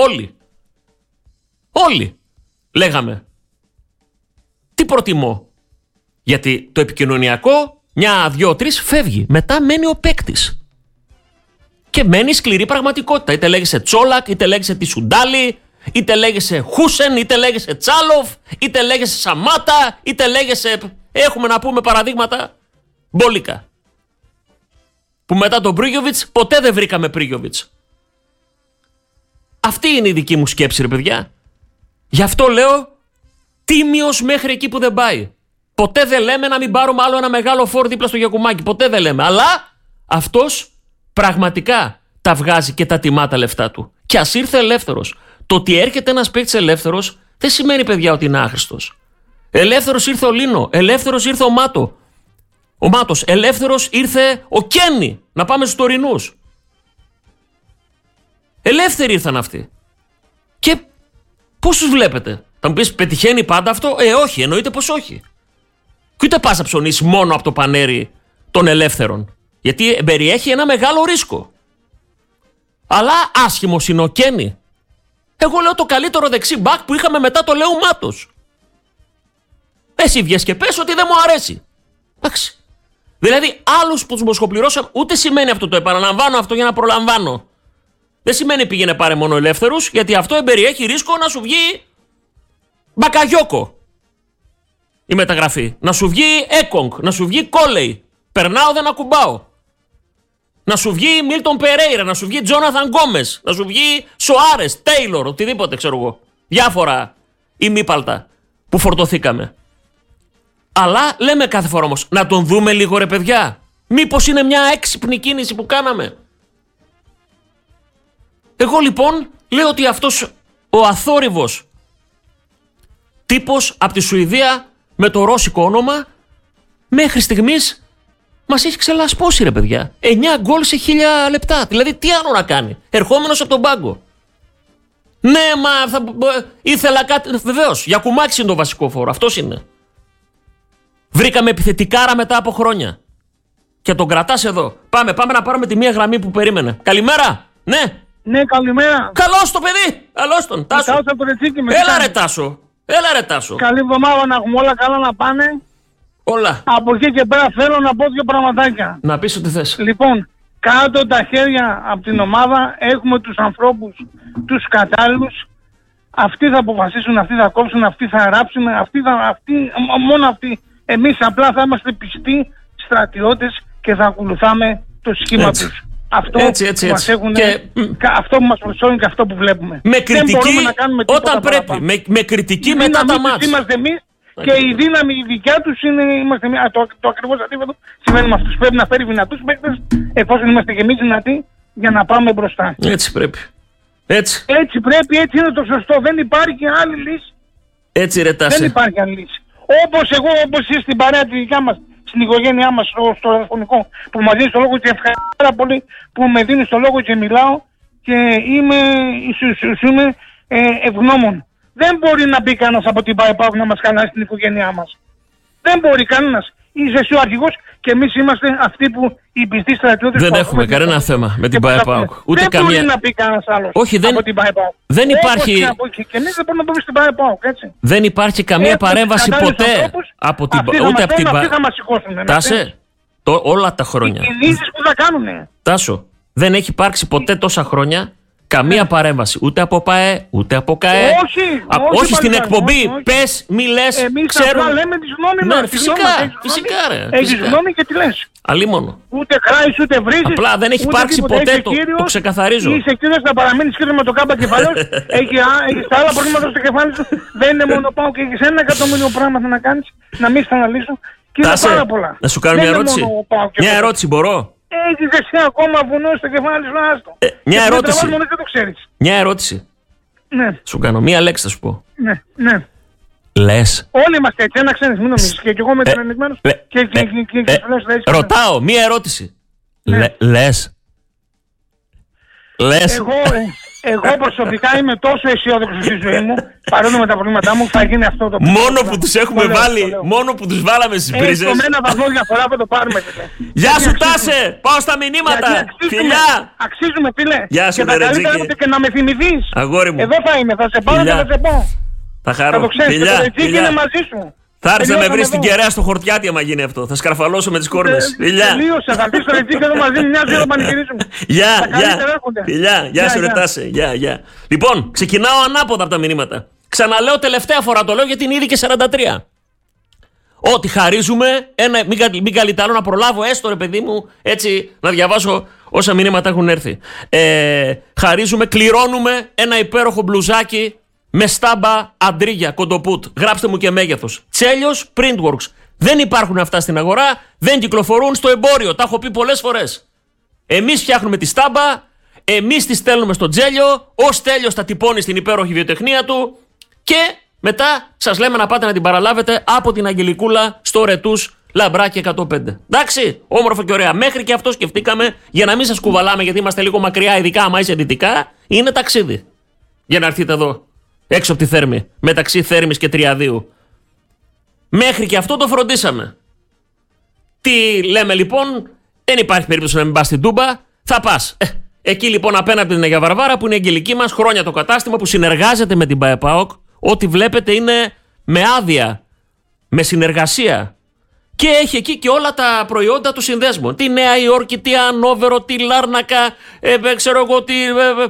όλοι λέγαμε τι προτιμώ. Γιατί το επικοινωνιακό 1, 2, 3 φεύγει. Μετά μένει ο παίκτης. Και μένει σκληρή πραγματικότητα. Είτε λέγεσαι Τσόλακ, είτε λέγεσαι Τισουντάλη, είτε λέγεσαι Χούσεν, είτε λέγεσαι Τσάλοφ, είτε λέγεσαι Σαμάτα, είτε λέγεσαι... Έχουμε να πούμε παραδείγματα μπόλικα. Που μετά τον Πρίγιοβιτς ποτέ δεν βρήκαμε Πρίγιοβιτς. Αυτή είναι η δική μου σκέψη, ρε παιδιά. Γι' αυτό λέω τίμιος μέχρι εκεί που δεν πάει. Ποτέ δεν λέμε να μην πάρουμε άλλο ένα μεγάλο φόρ δίπλα στο Γιακουμάκι. Ποτέ δεν λέμε. Αλλά αυτός πραγματικά τα βγάζει και τα τιμά τα λεφτά του. Και ας ήρθε ελεύθερος. Το ότι έρχεται ένας παίκτης ελεύθερος δεν σημαίνει, παιδιά, ότι είναι άχρηστος. Ελεύθερος ήρθε ο Λίνο. Ελεύθερος ήρθε ο Μάτος. Ελεύθερος ήρθε ο Κένι. Να πάμε στους τωρινούς. Ελεύθεροι ήρθαν αυτοί. Και πώς τους βλέπετε? Θα μου πεις, πετυχαίνει πάντα αυτό? Όχι, εννοείται πως όχι. Και ούτε πας να ψωνίσεις μόνο από το πανέρι των ελεύθερων. Γιατί περιέχει ένα μεγάλο ρίσκο. Αλλά άσχημος είναι ο Κένι. Εγώ λέω το καλύτερο δεξί μπακ που είχαμε μετά το Λέου Μάτος. Εσύ βγες και πες ότι δεν μου αρέσει. Εντάξει. Δηλαδή άλλους που τους μοσχοπληρώσαν, ούτε σημαίνει αυτό, το επαναλαμβάνω αυτό για να προλαμβάνω. Δεν σημαίνει πήγαινε πάρε μόνο ελεύθερους, γιατί αυτό εμπεριέχει ρίσκο να σου βγει μπακαγιόκο η μεταγραφή. Να σου βγει Έκονγκ, να σου βγει Κόλεϊ. Περνάω, δεν ακουμπάω. Να σου βγει Μίλτον Περέιρα, να σου βγει Τζόναθαν Γκόμες, να σου βγει Σοάρες, Τέιλορ, οτιδήποτε ξέρω εγώ. Διάφορα ημίπαλτα που φορτωθήκαμε. Αλλά λέμε κάθε φορά όμως, να τον δούμε λίγο, ρε παιδιά. Μήπως είναι μια έξυπνη κίνηση που κάναμε? Εγώ λοιπόν λέω ότι αυτός ο αθόρυβος τύπος από τη Σουηδία με το ρώσικο όνομα μέχρι στιγμής μας έχει ξελασπώσει, ρε παιδιά. 9 γκολ σε 1000 λεπτά. Δηλαδή τι άλλο να κάνει? Ερχόμενος από τον πάγκο. Ναι, μα ήθελα κάτι. Βεβαίως, Γιακουμάκης είναι το βασικό φόρο. Αυτός είναι. Βρήκαμε επιθετικάρα μετά από χρόνια. Και τον κρατάς εδώ. Πάμε να πάρουμε τη μία γραμμή που περίμενε. Καλημέρα. Ναι. Ναι, καλημέρα. Καλώς το παιδί. Καλώς τον. Τάσο. Έλα ρε Τάσο. Καλή εβδομάδα να έχουμε, όλα καλά να πάνε. Όλα. Από εκεί και πέρα θέλω να πω δύο πραγματάκια. Να πεις ό,τι θες. Λοιπόν, κάτω τα χέρια από την ομάδα, έχουμε τους ανθρώπους, τους κατάλληλους. Αυτοί θα αποφασίσουν, αυτοί θα κόψουν, αυτοί θα ράψουν, μόνο αυτοί. Εμείς απλά θα είμαστε πιστοί στρατιώτες και θα ακολουθάμε το σχήμα τους. Αυτό που μας έχουν, αυτό που μας προσφέρουν και αυτό που βλέπουμε. Με κριτική όταν πρέπει. Με κριτική μετά τα μάτς. Είμαστε εμείς και η δύναμη η δικιά τους είναι, το ακριβώς αντίθετο συμβαίνει με αυτούς. Πρέπει να φέρει δυνατούς παίκτες εφόσον είμαστε και εμείς δυνατοί για να πάμε μπροστά. Έτσι πρέπει. Έτσι πρέπει, έτσι είναι το σωστό. Δεν υπάρχει άλλη λύση. Έτσι ρε Τάσε. Δεν υπάρχει άλλη λύση. Όπως είσαι στην παρέα τη δικιά μας, στην οικογένειά μας, στο ραδιοφωνικό, που μας δίνει το λόγο και ευχαριστώ πάρα πολύ που με δίνει το λόγο και μιλάω και είμαι ευγνώμων. Δεν μπορεί να μπει κανένας από την ΠΑΕΠΑΟΚ να μας χαλάσει την οικογένειά μας. Δεν μπορεί κανένας. Είσαι εσύ ο αρχηγός και εμείς είμαστε αυτοί που οι πιστοί στρατιώτες. Δεν έχουμε κανένα θέμα με την ΠΑΕΠΑΟΚ. Δεν μπορεί να πει κανένας άλλος. Όχι, από την ΠΑΕΠΑΟΚ. Δεν υπάρχει. Και εμείς δεν μπορούμε να πούμε στην ΠΑΕΠΑΟΚ, έτσι. Δεν υπάρχει καμία παρέμβαση ποτέ από την ΠΑΕΠΑΟΚ. Ούτε από την ΠΑΕΠΑΟΚ. Αυτοί θα μας σηκώσουν. Τάσε, όλα τα χρόνια. Οι κινήσεις που θα κάνουνε. Τάσο, δεν έχει υπάρξει ποτέ τόσα χρόνια καμία παρέμβαση. Ούτε από ΠΑΕ, ούτε από ΚΑΕ. Όχι στην εκπομπή. Πες, μη λες. Εμείς ξέρουμε. απλά λέμε τη γνώμη μας. Φυσικά ρε. Έχεις γνώμη και τι λες. Αλίμονο. Ούτε κράεις ούτε βρίζεις. Απλά δεν έχει υπάρξει ποτέ, το ξεκαθαρίζω. Είσαι κύριος να παραμείνεις κύριος με το κάμπα κεφαλός. Έχεις τα άλλα προβλήματα στο κεφάλι σου. Δεν είναι μόνο πάω και έχεις 1 εκατομμύριο πράγματα να κάνεις. Να μην στα αναλύσω. Και είναι πάρα πολλά. Να σου κάνω μια ερώτηση. Μια ερώτηση μπορώ? Έχεις εσύ ακόμα βουνό στο κεφάλι σου, άστο. Μια ερώτηση. Δεν το ξέρεις. Μια ερώτηση. Ναι. Σου κάνω. Μία λέξη θα σου πω. Ναι. Λες. Όλοι είμαστε έτσι, ένα ξέρεις, μην νομίζεις. Και εγώ είμαι τρελαισμένος. Ρωτάω, μία ερώτηση. Λες. Εγώ προσωπικά είμαι τόσο αισιόδοξος στη ζωή μου, παρόλο με τα προβλήματά μου, θα γίνει αυτό το πράγμα. Μόνο που τους έχουμε βάλει, μόνο που τους βάλαμε στις πρίζες. Έχουμε ένα βαθμό διαφορά που το πάρουμε. Γεια σου Τάσε, πάω στα μηνύματα. Φιλιά. Αξίζουμε φίλε. Γεια σου και τα καλύτερα και να με θυμηθείς. Αγόρι μου. Εδώ θα είμαι, θα σε πάω και θα σε πω. Θα χαρώ. Θα το ξέρεις, και το είναι μαζί σου. Θα έρθει να με βρει στην Κεραία στο Χορτιάτι άμα γίνει αυτό. Θα σκαρφαλώσω με τις κόρνες. Φιλιά. Τελείωσα, θα έρθει στο Ρετζίκι εδώ μαζί, μια ζωή θα πανηγυρίσουμε. Γεια σου Ρετάσε. Γεια. Λοιπόν, ξεκινάω ανάποδα από τα μηνύματα. Ξαναλέω τελευταία φορά το λέω γιατί είναι ήδη και 43. Ότι χαρίζουμε, μην καλυτάρω να προλάβω έστω ρε παιδί μου, έτσι να διαβάσω όσα μηνύματα έχουν έρθει. Χαρίζουμε, κληρώνουμε ένα υπέροχο μπλουζάκι με στάμπα αντρίγια, κοντοπούτ. Γράψτε μου και μέγεθος. Τσέλιος, Printworks. Δεν υπάρχουν αυτά στην αγορά, δεν κυκλοφορούν στο εμπόριο. Τα έχω πει πολλές φορές. Εμείς φτιάχνουμε τη στάμπα, εμείς τη στέλνουμε στο Τζέλιο, ο Τέλειος τα τυπώνει στην υπέροχη βιοτεχνία του και μετά σας λέμε να πάτε να την παραλάβετε από την Αγγελικούλα στο Ρετούς Λαμπράκι 105. Εντάξει, όμορφο και ωραία. Μέχρι και αυτό σκεφτήκαμε για να μην σας κουβαλάμε γιατί είμαστε λίγο μακριά, ειδικά άμα είσαι δυτικά, είναι ταξίδι. Για να έρθετε εδώ. Έξω από τη Θέρμη, μεταξύ Θέρμης και Τριαδίου. Μέχρι και αυτό το φροντίσαμε. Τι λέμε λοιπόν, δεν υπάρχει περίπτωση να μην πας στην Τούμπα, θα πας. Εκεί λοιπόν απέναντι από την Αγία Βαρβάρα που είναι η αγγελική μας, χρόνια το κατάστημα που συνεργάζεται με την ΠΑΕΠΑΟΚ. Ό,τι βλέπετε είναι με άδεια, με συνεργασία. Και έχει εκεί και όλα τα προϊόντα του συνδέσμου. Τι Νέα Υόρκη, τι Ανόβερο, τι Λάρνακα, ξέρω εγώ τι...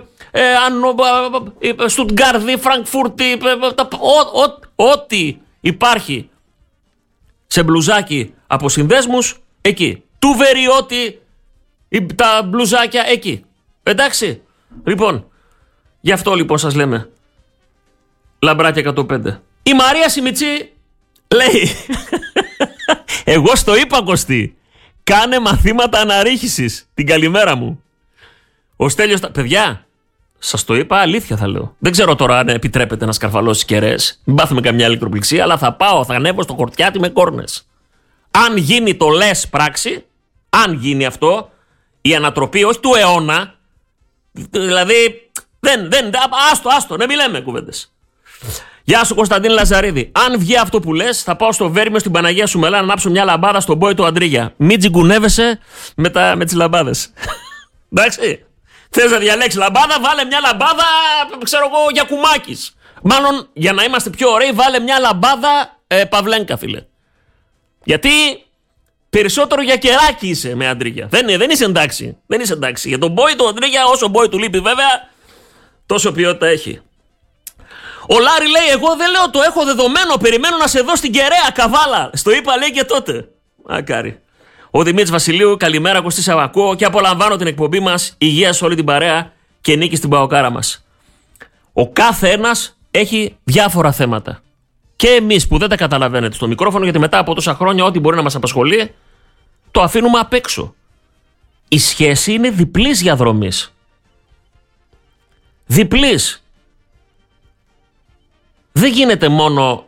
Στουτγκάρδη, Φραγκφούρτη, ό,τι υπάρχει σε μπλουζάκι από συνδέσμους, εκεί. Του Βεριώτη, τα μπλουζάκια εκεί. Εντάξει. Λοιπόν, γι' αυτό λοιπόν σας λέμε Λαμπράκι 105. Η Μαρία Σιμιτσή λέει εγώ στο είπα Κωστή, κάνε μαθήματα αναρρίχησης. Την καλημέρα μου. Ο Στέλιος, παιδιά, σας το είπα, αλήθεια θα λέω. Δεν ξέρω τώρα αν επιτρέπεται να σκαρφαλώσεις κεραίες. Μην πάθουμε καμιά ηλεκτροπληξία, αλλά θα ανέβω στο Χορτιάτι με κόρνες. Αν γίνει το λες πράξη, αν γίνει αυτό, η ανατροπή όχι του αιώνα, δηλαδή, άστο, να μην λέμε κουβέντες. Γεια σου Κωνσταντίν Λαζαρίδη. Αν βγει αυτό που λες, θα πάω στο Βέρμιο στην Παναγία Σουμελά να ανάψω μια λαμπάδα στον μπόι του Αντρίγια. Μην τζιγκουνεύεσαι με τις λαμπάδες. Εντάξει. Θες να διαλέξεις λαμπάδα, βάλε μια λαμπάδα, ξέρω εγώ, για κουμάκης. Μάλλον, για να είμαστε πιο ωραίοι, βάλε μια λαμπάδα Παυλένκα, φίλε. Γιατί περισσότερο για κεράκι είσαι με Αντρίγια. Δεν είσαι εντάξει. Δεν είσαι εντάξει. Για τον μπόι του Αντρίγια, όσο μπόι του λείπει βέβαια, τόσο ποιότητα έχει. Ο Λάρη λέει, εγώ δεν λέω, το έχω δεδομένο, περιμένω να σε δω στην Κεραία, Καβάλα. Στο είπα λέει και τότε. Μακάρι. Ο Δημήτρης Βασιλείου, καλημέρα Κωστή Σαββακό και απολαμβάνω την εκπομπή μας. Υγεία σε όλη την παρέα και νίκη στην παοκάρα μας. Ο κάθε ένας έχει διάφορα θέματα. Και εμείς που δεν τα καταλαβαίνετε στο μικρόφωνο, γιατί μετά από τόσα χρόνια ό,τι μπορεί να μας απασχολεί, το αφήνουμε απ' έξω. Η σχέση είναι διπλής διαδρομής. Διπλής. Δεν γίνεται μόνο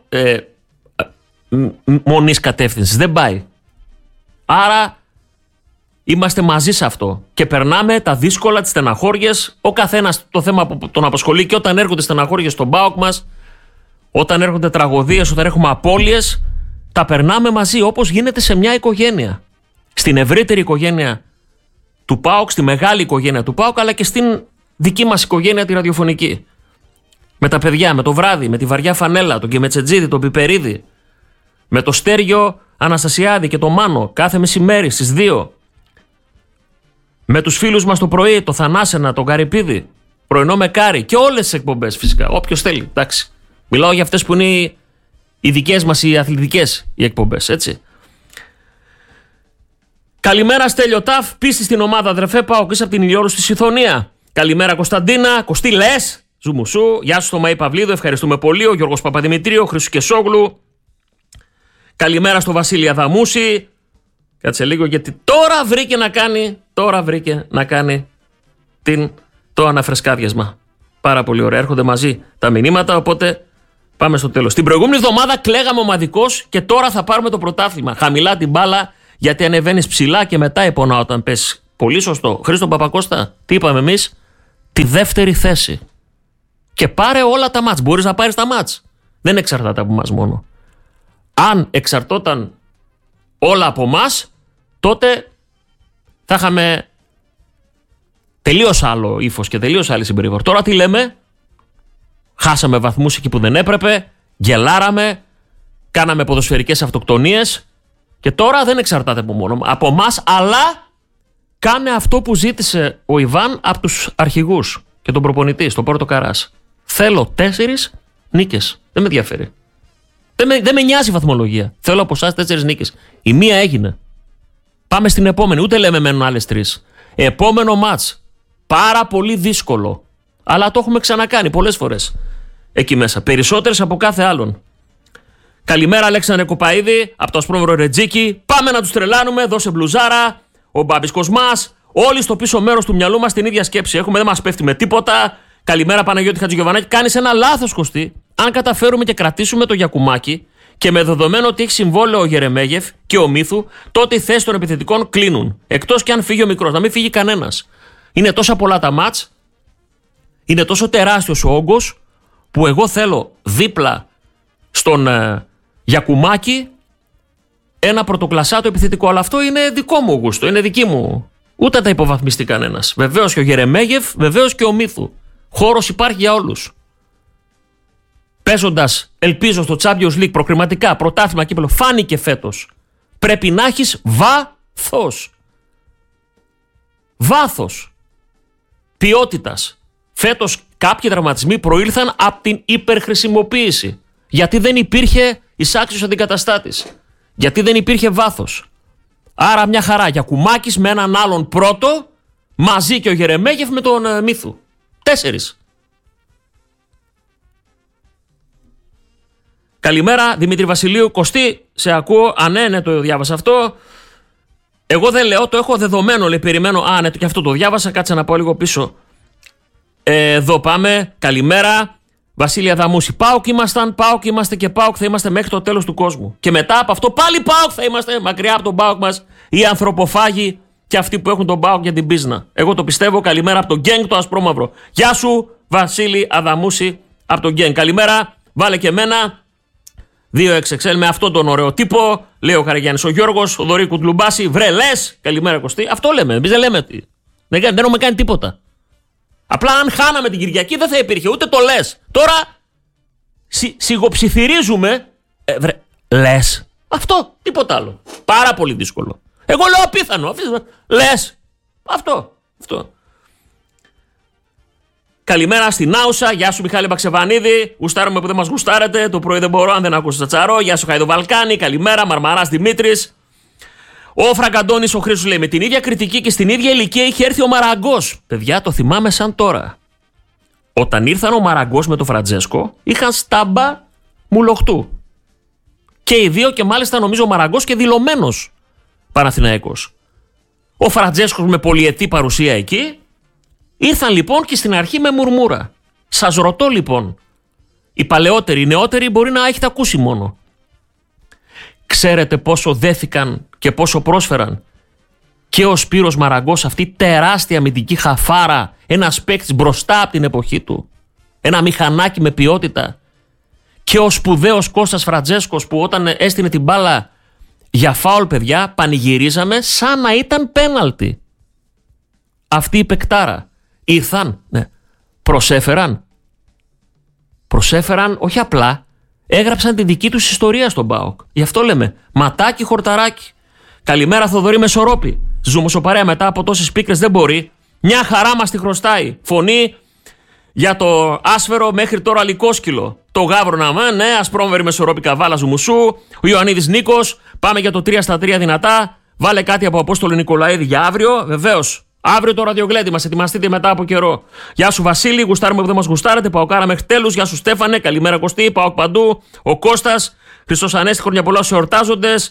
μονής κατεύθυνσης. Δεν πάει. Άρα είμαστε μαζί σε αυτό και περνάμε τα δύσκολα, τις στεναχώριες, ο καθένας το θέμα που τον απασχολεί και όταν έρχονται στεναχώριες στον ΠΑΟΚ μας, όταν έρχονται τραγωδίες, όταν έχουμε απώλειες, τα περνάμε μαζί όπως γίνεται σε μια οικογένεια. Στην ευρύτερη οικογένεια του ΠΑΟΚ, στη μεγάλη οικογένεια του ΠΑΟΚ, αλλά και στην δική μας οικογένεια τη ραδιοφωνική. Με τα παιδιά, με το βράδυ, με τη βαριά φανέλα, τον Κεμετσετζίδη, τον Πιπερίδη, με το Στέργιο Αναστασιάδη και το Μάνο κάθε μεσημέρι στις 2. Με τους φίλους μας το πρωί, το Θανάσενα, τον Καρυπίδη, πρωινό με Κάρι και όλες τις εκπομπές φυσικά. Όποιος θέλει, εντάξει. Μιλάω για αυτές που είναι οι δικές μας, οι αθλητικές οι εκπομπές, έτσι. Καλημέρα Στέλιο Ταφ, πίστη στην ομάδα αδερφέ, πάω και από την Ηλιόρου στη Συθωνία. Καλημέρα Κωνσταντίνα, Κωστή λες, Ζουμουσού, γεια σου στο Μαΐ Παυλίδου, ευχαριστούμε πολύ. Ο Γιώργος Παπαδημητρίου, Χρυσού Κεσόγλου. Καλημέρα στο Βασίλη Αδαμούση. Κάτσε λίγο γιατί τώρα βρήκε να κάνει το αναφρεσκάδιασμα. Πάρα πολύ ωραία. Έρχονται μαζί τα μηνύματα, οπότε Πάμε στο τέλος. Την προηγούμενη εβδομάδα κλαίγαμε ομαδικώς και τώρα θα πάρουμε το πρωτάθλημα. Χαμηλά την μπάλα, γιατί ανεβαίνεις ψηλά και μετά υπονά όταν πες. Πολύ σωστό. Χρήστο Παπακώστα, τι είπαμε εμείς? Τη δεύτερη θέση. Και πάρε όλα τα μάτς. Μπορείς να πάρεις τα μάτς. Δεν εξαρτάται από εμάς μόνο. Αν εξαρτώταν όλα από εμάς, τότε θα είχαμε τελείως άλλο ύφος και τελείως άλλη συμπεριφορά. Τώρα τι λέμε? Χάσαμε βαθμούς εκεί που δεν έπρεπε, γελάραμε, κάναμε ποδοσφαιρικές αυτοκτονίες και τώρα δεν εξαρτάται από εμάς, αλλά κάνε αυτό που ζήτησε ο Ιβάν από τους αρχηγούς και τον προπονητή στο Πόρτο Καράς. Θέλω 4 νίκες. Δεν με ενδιαφέρει. Δεν με νοιάζει η βαθμολογία. Θέλω από εσάς 4 νίκες. Η μία έγινε. Πάμε στην επόμενη. Ούτε λέμε μένουν άλλες 3. Επόμενο μάτς. Πάρα πολύ δύσκολο. Αλλά το έχουμε ξανακάνει πολλές φορές. Εκεί μέσα. Περισσότερες από κάθε άλλον. Καλημέρα, Αλέξανδρε Κοπαίδη, από το Ασπρόμαυρο Ρετζίκι. Πάμε να τους τρελάνουμε. Δώσε μπλουζάρα. Ο Μπάμπης Κοσμάς. Όλοι στο πίσω μέρος του μυαλού μας την ίδια σκέψη έχουμε. Δεν μας πέφτει με τίποτα. Καλημέρα, Παναγιώτη Χατζηγιοβανάκη. Κάνεις ένα λάθος, Κωστή. Αν καταφέρουμε και κρατήσουμε το Γιακουμάκι και με δεδομένο ότι έχει συμβόλαιο ο Γερεμέγεφ και ο Μίθου, τότε οι θέσεις των επιθετικών κλείνουν. Εκτός και αν φύγει ο μικρός. Να μην φύγει κανένας. Είναι τόσα πολλά τα μάτς. Είναι τόσο τεράστιος ο όγκος που εγώ θέλω δίπλα στον Γιακουμάκη ένα πρωτοκλασσάτο επιθετικό. Αλλά αυτό είναι δικό μου γούστο, είναι δική μου. Ούτε τα υποβαθμιστεί κανένας. Βεβαίως και ο Γερεμέγεφ, βεβαίως και ο Μίθου. Χώρος υπάρχει για όλους. Παίζοντας, ελπίζω, στο Champions League προκριματικά, πρωτάθλημα, κύπελλο, φάνηκε φέτος. Πρέπει να έχεις βάθος. Βάθος. Ποιότητας. Φέτος κάποιοι τραυματισμοί προήλθαν από την υπερχρησιμοποίηση. Γιατί δεν υπήρχε εισάξιος αντικαταστάτης. Γιατί δεν υπήρχε βάθος. Άρα μια χαρά. Γιακουμάκης με έναν άλλον πρώτο, μαζί και ο Γερεμέγεφ με τον Μίθου. 4. Καλημέρα, Δημήτρη Βασιλείου. Κωστή, σε ακούω. Ναι, το διάβασα αυτό. Εγώ δεν λέω, το έχω δεδομένο, λέει, περιμένω. Ναι, και αυτό το διάβασα. Κάτσε να πάω λίγο πίσω. Εδώ πάμε. Καλημέρα. Βασίλεια Δαμούση. ΠΑΟΚ ήμασταν, ΠΑΟΚ είμαστε και ΠΑΟΚ θα είμαστε μέχρι το τέλος του κόσμου. Και μετά από αυτό πάλι ΠΑΟΚ θα είμαστε, μακριά από τον ΠΑΟΚ μας, οι ανθρωποφάγοι και αυτοί που έχουν τον ΠΑΟΚ για την πίσνα. Εγώ το πιστεύω. Καλημέρα από τον Γκένγκ το Ασπρόμαυρο. Γεια σου, Βασίλη Αδαμούση από τον Γκένγκ. Καλημέρα, βάλε και εμένα. 2XXL με αυτόν τον ωραίο τύπο. Λέει ο Καραγιάννης ο Γιώργος, ο Δωρή Κουτλουμπάση. Βρε, λες. Καλημέρα, Κωστή. Αυτό λέμε. Εμείς δεν λέμε τι. Δεν έχουμε κάνει τίποτα. Απλά αν χάναμε την Κυριακή δεν θα υπήρχε ούτε το λες. Τώρα σιγοψιθυρίζουμε. Βρε, λες. Αυτό, τίποτα άλλο. Πάρα πολύ δύσκολο. Εγώ λέω απίθανο. Λες. Αυτό. Καλημέρα στην Άουσα. Γεια σου, Μιχάλη Μπαξεβανίδη. Γουστάρουμε που δεν μας γουστάρετε. Το πρωί δεν μπορώ αν δεν ακούσει τσατσαρό. Γεια σου, Χαϊδο Βαλκάνη. Καλημέρα, Μαρμαράς Δημήτρης. Ο Φραγκαντώνης ο Χρήστος λέει: με την ίδια κριτική και στην ίδια ηλικία είχε έρθει ο Μαραγκός. Παιδιά, το θυμάμαι σαν τώρα. Όταν ήρθαν ο Μαραγκός με τον Φραντζέσκο, είχαν στάμπα μουλοχτού. Και οι δύο, και μάλιστα νομίζω ο Μαραγκός και δηλωμένος Παναθηναϊκός. Ο Φραντζέσκος με πολυετή παρουσία εκεί. Ήρθαν λοιπόν και στην αρχή με μουρμούρα. Σας ρωτώ λοιπόν, οι παλαιότεροι, οι νεότεροι μπορεί να έχετε ακούσει μόνο. Ξέρετε πόσο δέθηκαν και πόσο πρόσφεραν και ο Σπύρος Μαραγκός, αυτή τεράστια αμυντική χαφάρα, ένας παίκτης μπροστά από την εποχή του, ένα μηχανάκι με ποιότητα, και ο σπουδαίος Κώστας Φραντζέσκος που όταν έστεινε την μπάλα για φάουλ, παιδιά, πανηγυρίζαμε σαν να ήταν πέναλτι. Αυτή η παικτάρα ήρθαν, ναι, προσέφεραν όχι απλά, έγραψαν τη δική τους ιστορία στον ΠΑΟΚ. Γι' αυτό λέμε ματάκι χορταράκι. Καλημέρα, Θοδωρή Μεσορόπη. Ζουμοσοπαρέα μετά από τόσες πίκρες δεν μπορεί. Μια χαρά μας τη χρωστάει. Φωνή για το άσφαιρο μέχρι τώρα λικόσκυλο. Το Γάβρονα, ναι, Ασπρόμβερη Μεσορόπη Καβάλα Ζουμουσού. Ο Ιωαννίδης Νίκος. Πάμε για το 3-3 δυνατά. Βάλε κάτι από Απόστολο Νικολαίδη για αύριο. Βεβαίως. Αύριο το ραδιογλέντι μας. Ετοιμαστείτε μετά από καιρό. Γεια σου, Βασίλη. Γουστάρουμε που δεν μας γουστάρετε. Παοκάρα μέχρι τέλους. Γεια σου, Στέφανε. Καλημέρα, Κωστή. Παοκ παντού. Ο Κώστας. Χριστός Ανέστη. Χρόνια πολλά στους εορτάζοντες.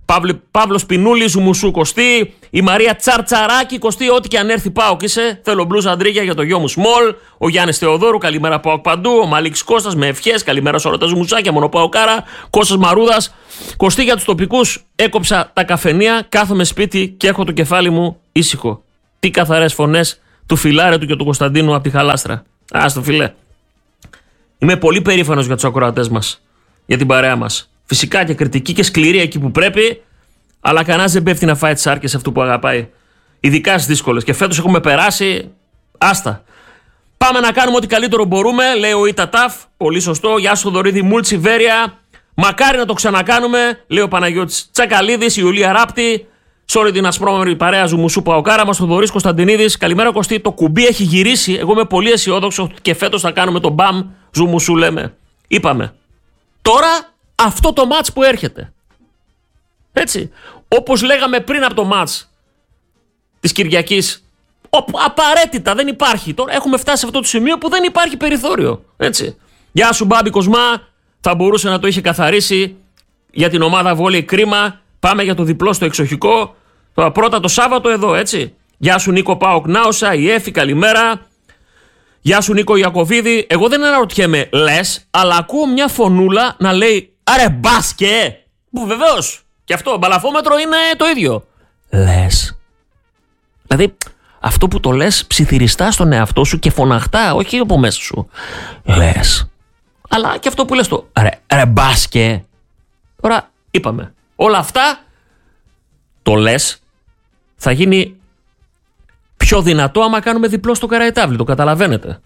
Παύλος Πινούλης, Ζουμουσού Κωστή, η Μαρία Τσαρτσαράκη Κωστή, ό,τι και αν έρθει ΠΑΟΚ είσαι. Θέλω μπλουζ αντρίγια για το γιο μου Σμολ. Ο Γιάννης Θεοδόρου, καλημέρα ΠΑΟΚ παντού. Ο Μαλίξ Κώστας με ευχές, καλημέρα σε όλα τα ζουμουσάκια, μόνο ΠΑΟΚάρα. Κώστας Μαρούδας, Κωστή για τους τοπικούς. Έκοψα τα καφενεία, κάθομαι σπίτι και έχω το κεφάλι μου ήσυχο. Τι καθαρές φωνές του Φιλάρετου και του Κωνσταντίνου από τη Χαλάστρα. Άστο φιλέ. Είμαι πολύ περήφανος για τους ακροατές μας, για την παρέα μας. Φυσικά και κριτική και σκληρή εκεί που πρέπει, αλλά κανένας δεν πέφτει να φάει τις σάρκες αυτού που αγαπάει. Ειδικά στις δύσκολες. Και φέτος έχουμε περάσει. Άστα. Πάμε να κάνουμε ό,τι καλύτερο μπορούμε, λέει ο Ιτατάφ. Πολύ σωστό. Γεια σου Θοδωρίδη Μούλτσι Βέρεια. Μακάρι να το ξανακάνουμε, λέει ο Παναγιώτης Τσακαλίδης, η Ιουλία Ράπτη. Σε όλη την ασπρόμαυρη παρέα Ζουμουσού Παοκάρα μας, ο Θοδωρής Κωνσταντινίδης. Καλημέρα Κωστή. Το κουμπί έχει γυρίσει. Εγώ είμαι πολύ αισιόδοξο και φέτος θα κάνουμε τον μπαμ Ζουμουσού, λέμε. Είπαμε. Τώρα αυτό το μάτς που έρχεται. Έτσι. Όπως λέγαμε πριν από το μάτς της Κυριακής, απαραίτητα δεν υπάρχει. Τώρα έχουμε φτάσει σε αυτό το σημείο που δεν υπάρχει περιθώριο. Έτσι. Γεια σου Μπάμπη Κοσμά. Θα μπορούσε να το είχε καθαρίσει για την ομάδα βόλεϊ, κρίμα. Πάμε για το διπλό στο εξοχικό. Πρώτα το Σάββατο εδώ, έτσι. Γεια σου Νίκο Πάοκ Νάουσα, η Έφη, καλημέρα. Γεια σου Νίκο Ιακωβίδη. Εγώ δεν αναρωτιέμαι λες, αλλά ακούω μια φωνούλα να λέει «Άρε μπάσκε!» Που βεβαίως και αυτό, μπαλαφόμετρο είναι το ίδιο. Λες. Δηλαδή αυτό που το λες ψιθυριστά στον εαυτό σου και φωναχτά, όχι από μέσα σου. Λες. Αλλά και αυτό που λες το «Ρε μπάσκε!» Τώρα είπαμε. Όλα αυτά το λες θα γίνει πιο δυνατό άμα κάνουμε διπλό στο Καραϊτάβλη, το καταλαβαίνετε.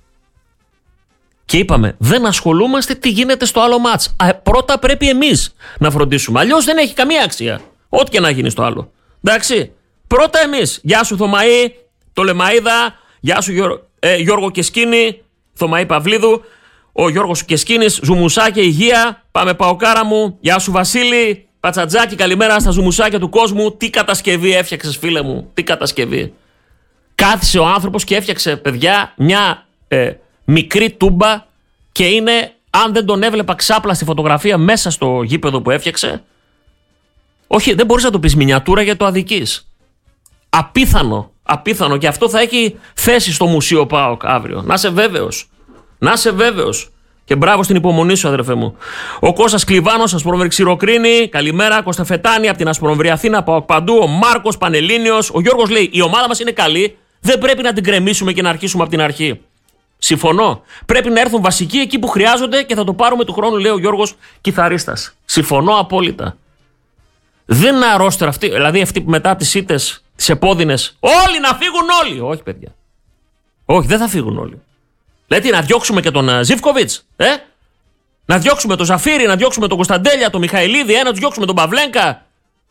Και είπαμε, δεν ασχολούμαστε τι γίνεται στο άλλο μάτς. Πρώτα πρέπει εμείς να φροντίσουμε. Αλλιώς δεν έχει καμία αξία. Ό,τι και να γίνει στο άλλο. Εντάξει. Πρώτα εμείς. Γεια σου Θωμαή, το Λεμαΐδα. Γεια σου Γιώργο Κεσκίνη, Θωμαή Παυλίδου. Ο Γιώργος Κεσκίνης, Ζουμουσάκια, υγεία. Πάμε Παοκάρα μου. Γεια σου Βασίλη. Πατσατζάκι, καλημέρα στα ζουμουσάκια του κόσμου. Τι κατασκευή έφτιαξες, φίλε μου. Τι κατασκευή. Κάθισε ο άνθρωπος και έφτιαξε, παιδιά, μια μικρή τούμπα και είναι, αν δεν τον έβλεπα ξάπλα στη φωτογραφία μέσα στο γήπεδο που έφτιαξε. Όχι, δεν μπορείς να το πεις μινιατούρα γιατί το αδικείς. Απίθανο, απίθανο. Και αυτό θα έχει θέση στο Μουσείο ΠΑΟΚ αύριο. Να είσαι βέβαιος. Να είσαι βέβαιος. Και μπράβο στην υπομονή σου, αδερφέ μου. Ο Κώστας Κλιβάνος, Ασπρόμερη Ξηροκρίνη. Καλημέρα. Κώστα Φετάνη από την Ασπρόμερη Αθήνα, ΠΑΟΚ παντού. Ο Μάρκος Πανελλήνιος. Ο Γιώργος λέει: η ομάδα μας είναι καλή. Δεν πρέπει να την κρεμίσουμε και να αρχίσουμε από την αρχή. Συμφωνώ. Πρέπει να έρθουν βασικοί εκεί που χρειάζονται και θα το πάρουμε του χρόνου, λέει ο Γιώργος Κιθαρίστας. Συμφωνώ απόλυτα. Δεν είναι αρρώστερα αυτοί, δηλαδή αυτοί που μετά τις ήττες, τις επώδυνες. Όλοι να φύγουν όλοι. Όχι, παιδιά. Όχι, δεν θα φύγουν όλοι. Δηλαδή να διώξουμε και τον Ζίβκοβιτς, να διώξουμε τον Ζαφύρι, να διώξουμε τον Κωνσταντέλια, τον Μιχαηλίδη, να τους διώξουμε τον Παυλένκα.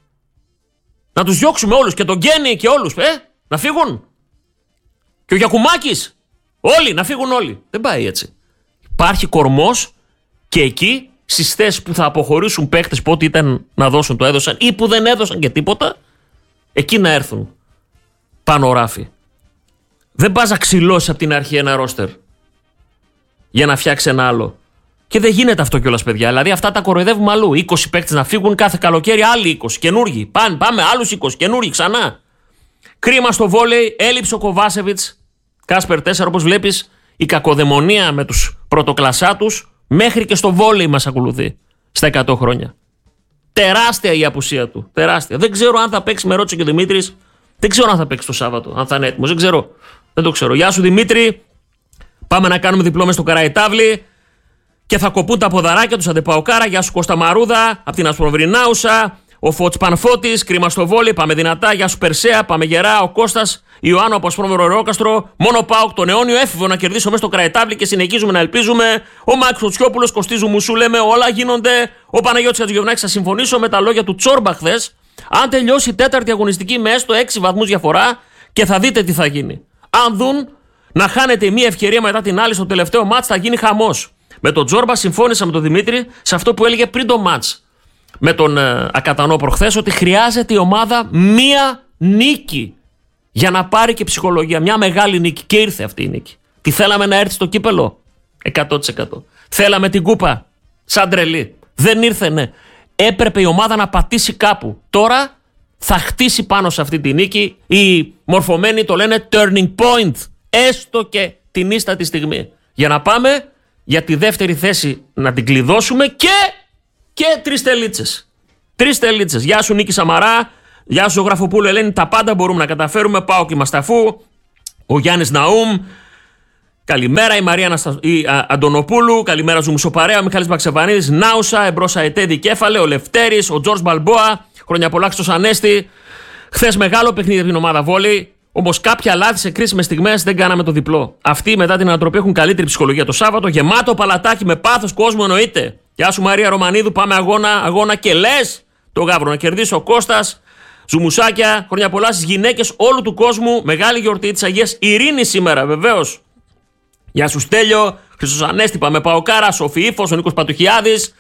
Να τους διώξουμε όλους και τον Γκένι και όλους, να φύγουν. Και ο Γιακουμάκης. Όλοι, να φύγουν όλοι. Δεν πάει έτσι. Υπάρχει κορμός και εκεί στις θέσεις που θα αποχωρήσουν παίχτες που ό,τι ήταν να δώσουν το έδωσαν ή που δεν έδωσαν και τίποτα, εκεί να έρθουν πάνω ράφι. Δεν πας να ξυλώσεις από την αρχή ένα ρόστερ για να φτιάξει ένα άλλο. Και δεν γίνεται αυτό κιόλας, παιδιά. Δηλαδή αυτά τα κοροϊδεύουμε αλλού. 20 παίκτες να φύγουν κάθε καλοκαίρι, άλλοι 20 καινούργοι. Πάμε άλλους 20 καινούργοι ξανά. Κρίμα στο βόλεϊ, έλειψε ο Κοβάσεβιτς. Κάσπερ 4, όπως βλέπεις, η κακοδαιμονία με τους πρωτοκλασσάτους μέχρι και στο βόλεϊ μας ακολουθεί στα 100 χρόνια. Τεράστια η απουσία του. Τεράστια. Δεν ξέρω αν θα παίξει, με ρώτησε και ο Δημήτρης. Δεν ξέρω αν θα παίξει το Σάββατο, αν θα είναι έτοιμος. Δεν ξέρω. Δεν το ξέρω. Γεια σου Δημήτρη. Πάμε να κάνουμε διπλό μες στο Καραϊτάβλη και θα κοπούν τα ποδαράκια τους αντεπαοκάρα. Γεια σου Κώστα Μαρούδα από την Ασπροβρινάουσα. Ο Φώτς Πανφώτης, κρίμα στο βόλεϊ. Πάμε δυνατά. Γεια σου Περσέα. Πάμε γερά. Ο Κώστας Ιωάννου από Ασπρόμερο Ρεόκαστρο. Μόνο ΠΑΟΚ τον αιώνιο έφηβο να κερδίσω μέσα στο Καραϊτάβλη και συνεχίζουμε να ελπίζουμε. Ο Μάκης Φωτσιόπουλος, Κωστή Ζουμουσού, λέμε όλα γίνονται. Ο Παναγιώτης Χατζηγευνάκης, θα συμφωνήσω με τα λόγια του Τσόρμπα χθες. Αν τελειώσει η τέταρτη αγωνιστική με έστω 6 βαθμούς διαφορά και θα δείτε τι θα γίνει. Αν δουν να χάνετε η μία ευκαιρία μετά την άλλη στο τελευταίο μάτς, θα γίνει χαμός. Με τον Τσόρμπα συμφώνησα με τον Δημήτρη σε αυτό που έλεγε πριν το μάτς με τον Ακατανό προχθές, ότι χρειάζεται η ομάδα μία νίκη για να πάρει και ψυχολογία. Μια μεγάλη νίκη. Και ήρθε αυτή η νίκη. Τι θέλαμε να έρθει στο κύπελο? 100%. Θέλαμε την κούπα. Σαν τρελή. Δεν ήρθενε. Έπρεπε η ομάδα να πατήσει κάπου. Τώρα θα χτίσει πάνω σε αυτή τη νίκη. Οι μορφωμένοι το λένε turning point. Έστω και την ίστατη στιγμή. Για να πάμε για τη δεύτερη θέση να την κλειδώσουμε και 3 τελίτσες. 3 τελίτσες. Γεια σου Νίκη Σαμαρά. Γεια σου Γραφοπούλου Ελένη. Τα πάντα μπορούμε να καταφέρουμε. Πάω και είμαστε αφού. Ο Γιάννης Ναούμ. Καλημέρα η Μαρία Αντωνοπούλου. Καλημέρα Ζουμουσοπαρέα. Ο Μιχάλης Μαξεβανίδης. Νάουσα. Εμπρός Αετέδη Κέφαλε. Ο Λευτέρης. Ο Τζορτζ Μπαλμπόα. Χρόνια πολλά στο Ανέστη. Χθες μεγάλο παιχνίδι από την ομάδα βόλεϊ. Όμως κάποια λάθη σε κρίσιμες στιγμές δεν κάναμε το διπλό. Αυτοί μετά την ανατροπή έχουν καλύτερη ψυχολογία το Σάββατο. Γεμάτο παλατάκι με πάθος κόσμου εννοείται. Γεια σου Μαρία Ρωμανίδου. Πάμε αγώνα και λες το Γαύρο να κερδίσει ο Κώστας. Ζουμουσάκια. Χρόνια πολλά στις γυναίκες όλου του κόσμου. Μεγάλη γιορτή της Αγίας Ειρήνης σήμερα βεβαίως. Γεια σου Στέλιο. Χρυσός Ανέστη. Πάμε Παοκάρα. Σοφή Ήφος. Ο Νίκος Πατουχιάδης.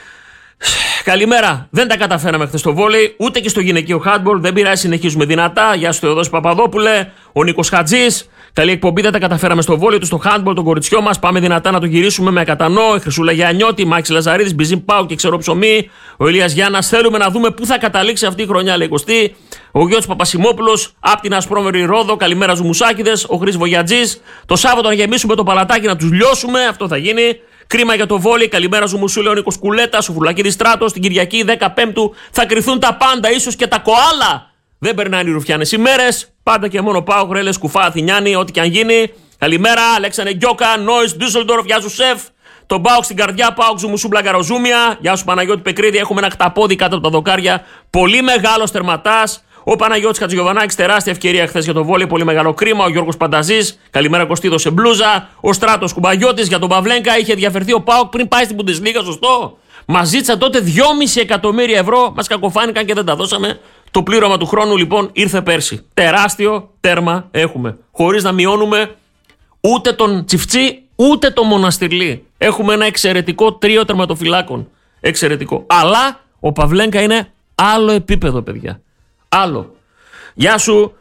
Καλημέρα. Δεν τα καταφέραμε χθες στο βόλεϊ, ούτε και στο γυναικείο handball. Δεν πειράζει, συνεχίζουμε δυνατά. Γεια σου Θεοδόση Παπαδόπουλε, ο Νίκος Χατζής. Καλή εκπομπή. Δεν τα καταφέραμε στο βόλεϊ, του στο handball, τον κοριτσιό μας. Πάμε δυνατά να το γυρίσουμε με κατανό. Η Χρυσούλα Γιαννιώτη, Μάξι Λαζαρίδης, Μπιζίν Πάου και Ξερό Ψωμί. Ο Ηλίας Γιάννας. Θέλουμε να δούμε πού θα καταλήξει αυτή η χρονιά, λέει Κωστή. Ο Γιώργος Παπασημόπουλος, απ' την Ασπρόμερη Ρόδο. Καλημέρα Ζουμουσάκηδες. Ο Χρήστος Βογιατζής. Το Σάββατο να γεμίσουμε το παλατάκι να τους λιώσουμε. Αυτό θα γίνει. Κρίμα για το βόλεϊ. Καλημέρα Ζουμουσούλε, ο Νίκος Κουλέτας, ο Φουρλακίδης Στράτος. Την Κυριακή 15ου θα κρυθούν τα πάντα, ίσως και τα κοάλα. Δεν περνάνε οι ρουφιάνες ημέρες. Πάντα και μόνο πάω, Γρέλες, Κουφά, Αθηνιάνη, ό,τι και αν γίνει. Καλημέρα, Αλέξανδρε Γκιόκα, Νόης, Ντούσελντορφ, γεια σου Σεφ. Τον Πάοκ στην καρδιά, Πάοκ Ζουμουσού Μπλαγκαροζούμια. Γεια σου Παναγιώτη Πεκρίδη, έχουμε ένα χταπόδι κάτω από τα δοκάρια. Πολύ μεγάλος τερματάς. Ο Παναγιώτης Χατζηγιοβανάκης, τεράστια ευκαιρία χθες για το βόλεϊ, πολύ μεγάλο κρίμα. Ο Γιώργος Πανταζής, καλημέρα Κωστίδο σε μπλούζα. Ο Στράτος Κουμπαγιώτης για τον Παυλένκα, είχε διαφερθεί ο Πάοκ πριν πάει στην Bundesliga, σωστό. Μας ζήτησαν τότε 2,5 εκατομμύρια ευρώ, μας κακοφάνηκαν και δεν τα δώσαμε. Το πλήρωμα του χρόνου λοιπόν ήρθε πέρσι. Τεράστιο τέρμα έχουμε. Χωρίς να μειώνουμε ούτε τον Τσιφτσί ούτε τον Μοναστηρλί. Έχουμε ένα εξαιρετικό τρίο τερματοφυλάκων. Εξαιρετικό. Αλλά ο Παυλένκα είναι άλλο επίπεδο, παιδιά. Άλλο. Γεια σου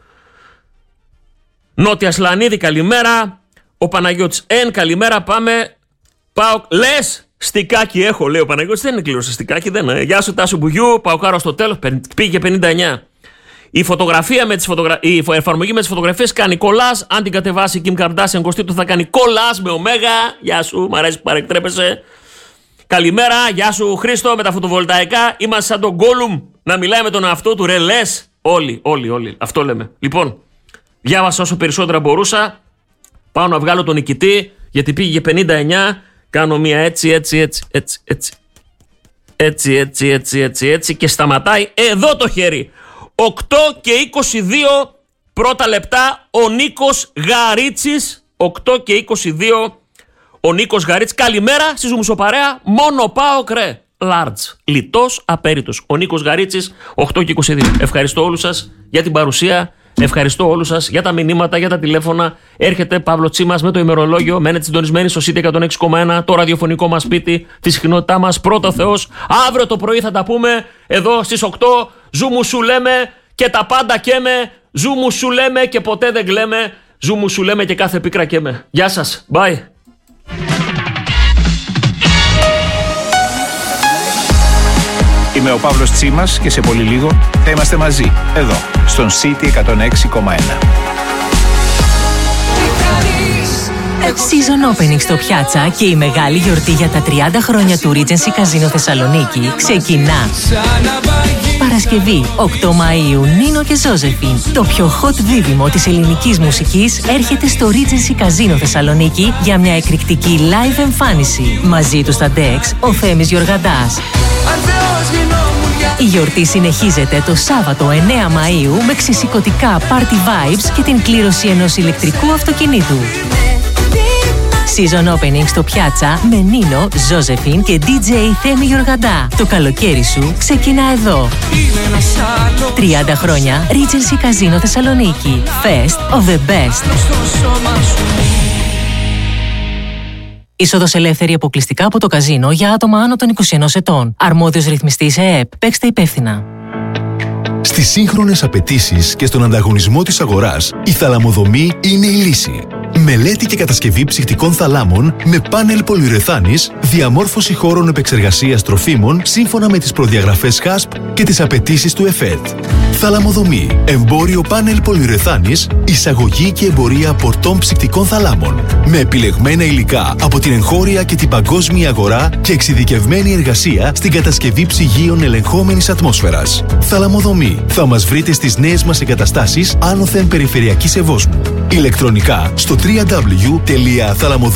Νότια Σλανίδη, καλημέρα. Ο Παναγιώτης καλημέρα. Πάμε. Πάω. Λες στικάκι έχω, λέει ο Παναγιώτης. Δεν είναι κλήρωση στικάκι, δεν είναι. Γεια σου Τάσου Μπουγιού. Πάω κάρο στο τέλος. Πήγε 59. Η φωτογραφία με τις η εφαρμογή με τις φωτογραφίες κάνει κολλάς. Αν την κατεβάσει η Kim Kardashian Κωστήτου θα κάνει κολλάς με ωμέγα. Γεια σου, μ' αρέσει που παρεκτρέπεσαι. Καλημέρα, γεια σου Χρήστο με τα φωτοβολταϊκά. Είμαστε σαν τον Γκόλουμ να μιλάει με τον εαυτό του, ρε λες. Όλοι. Αυτό λέμε. Λοιπόν, διάβασα όσο περισσότερα μπορούσα. Πάω να βγάλω τον νικητή, γιατί πήγε 59. Κάνω μία έτσι και σταματάει εδώ το χέρι. 8 και 22 πρώτα λεπτά ο Νίκος Γαρίτσης. 8 και 22 ο Νίκος Γαρίτσης. Καλημέρα στη Ζουμουσοπαρέα. Μόνο πάω κρέ. Large. Λιτός, απέριτος. Ο Νίκος Γαρίτσης, 8 και 22. Ευχαριστώ όλους σας για την παρουσία. Ευχαριστώ όλους σας για τα μηνύματα, για τα τηλέφωνα. Έρχεται Παύλο Τσίμας με το ημερολόγιο. Μένετε συντονισμένοι στο City 106,1. Το ραδιοφωνικό μας σπίτι, τη συχνότητά μας. Πρώτο Θεός. Αύριο το πρωί θα τα πούμε εδώ στις 8. Ζούμου σου λέμε και τα πάντα καίμε. Ζούμου σου λέμε και ποτέ δεν κλαίμε. Ζούμου σου λέμε και κάθε πίκρα καίμε. Γεια σας. Bye. Είμαι ο Παύλος Τσίμας και σε πολύ λίγο θα είμαστε μαζί, εδώ, στον City 106,1. Season Opening στο Πιάτσα και η μεγάλη γιορτή για τα 30 χρόνια του Regency Casino Θεσσαλονίκη ξεκινά. Παρασκευή, 8 Μαΐου, Νίνο και Ζόζεφιν. Το πιο hot δίδυμο της ελληνικής μουσικής έρχεται στο Regency Casino Θεσσαλονίκη για μια εκρηκτική live εμφάνιση. Μαζί του στα Dex, ο Θέμης Γιοργαντάς. Η γιορτή συνεχίζεται το Σάββατο 9 Μαΐου με ξεσηκωτικά party vibes και την κλήρωση ενός ηλεκτρικού αυτοκινήτου. Season Opening στο Πιάτσα με Νίνο, Ζόζεφιν και DJ Θέμη Γιοργαντά. Το καλοκαίρι σου ξεκινά εδώ. 30 χρόνια Regency Casino Θεσσαλονίκη. Fest of the best. Είσοδος ελεύθερη αποκλειστικά από το καζίνο για άτομα άνω των 21 ετών. Αρμόδιος ρυθμιστής ΕΕΠ. Παίξτε υπεύθυνα. Στις σύγχρονες απαιτήσεις και στον ανταγωνισμό της αγοράς, η θαλαμοδομή είναι η λύση. Μελέτη και κατασκευή ψυχτικών θαλάμων με πάνελ πολυουρεθάνης, διαμόρφωση χώρων επεξεργασίας τροφίμων σύμφωνα με τις προδιαγραφές HASP και τις απαιτήσεις του ΕΦΕΤ. Θαλαμοδομή, εμπόριο πάνελ πολυουρεθάνης, εισαγωγή και εμπορία πορτών ψυχτικών θαλάμων. Με επιλεγμένα υλικά από την εγχώρια και την παγκόσμια αγορά και εξειδικευμένη εργασία στην κατασκευή ψυγείων ελεγχόμενης ατμόσφαιρας. Θαλαμοδομή. Θα μας βρείτε στις νέες μας εγκαταστάσεις άνωθεν περιφερειακής Ευόσμου. Ηλεκτρονικά στο www.thalamodome.gr.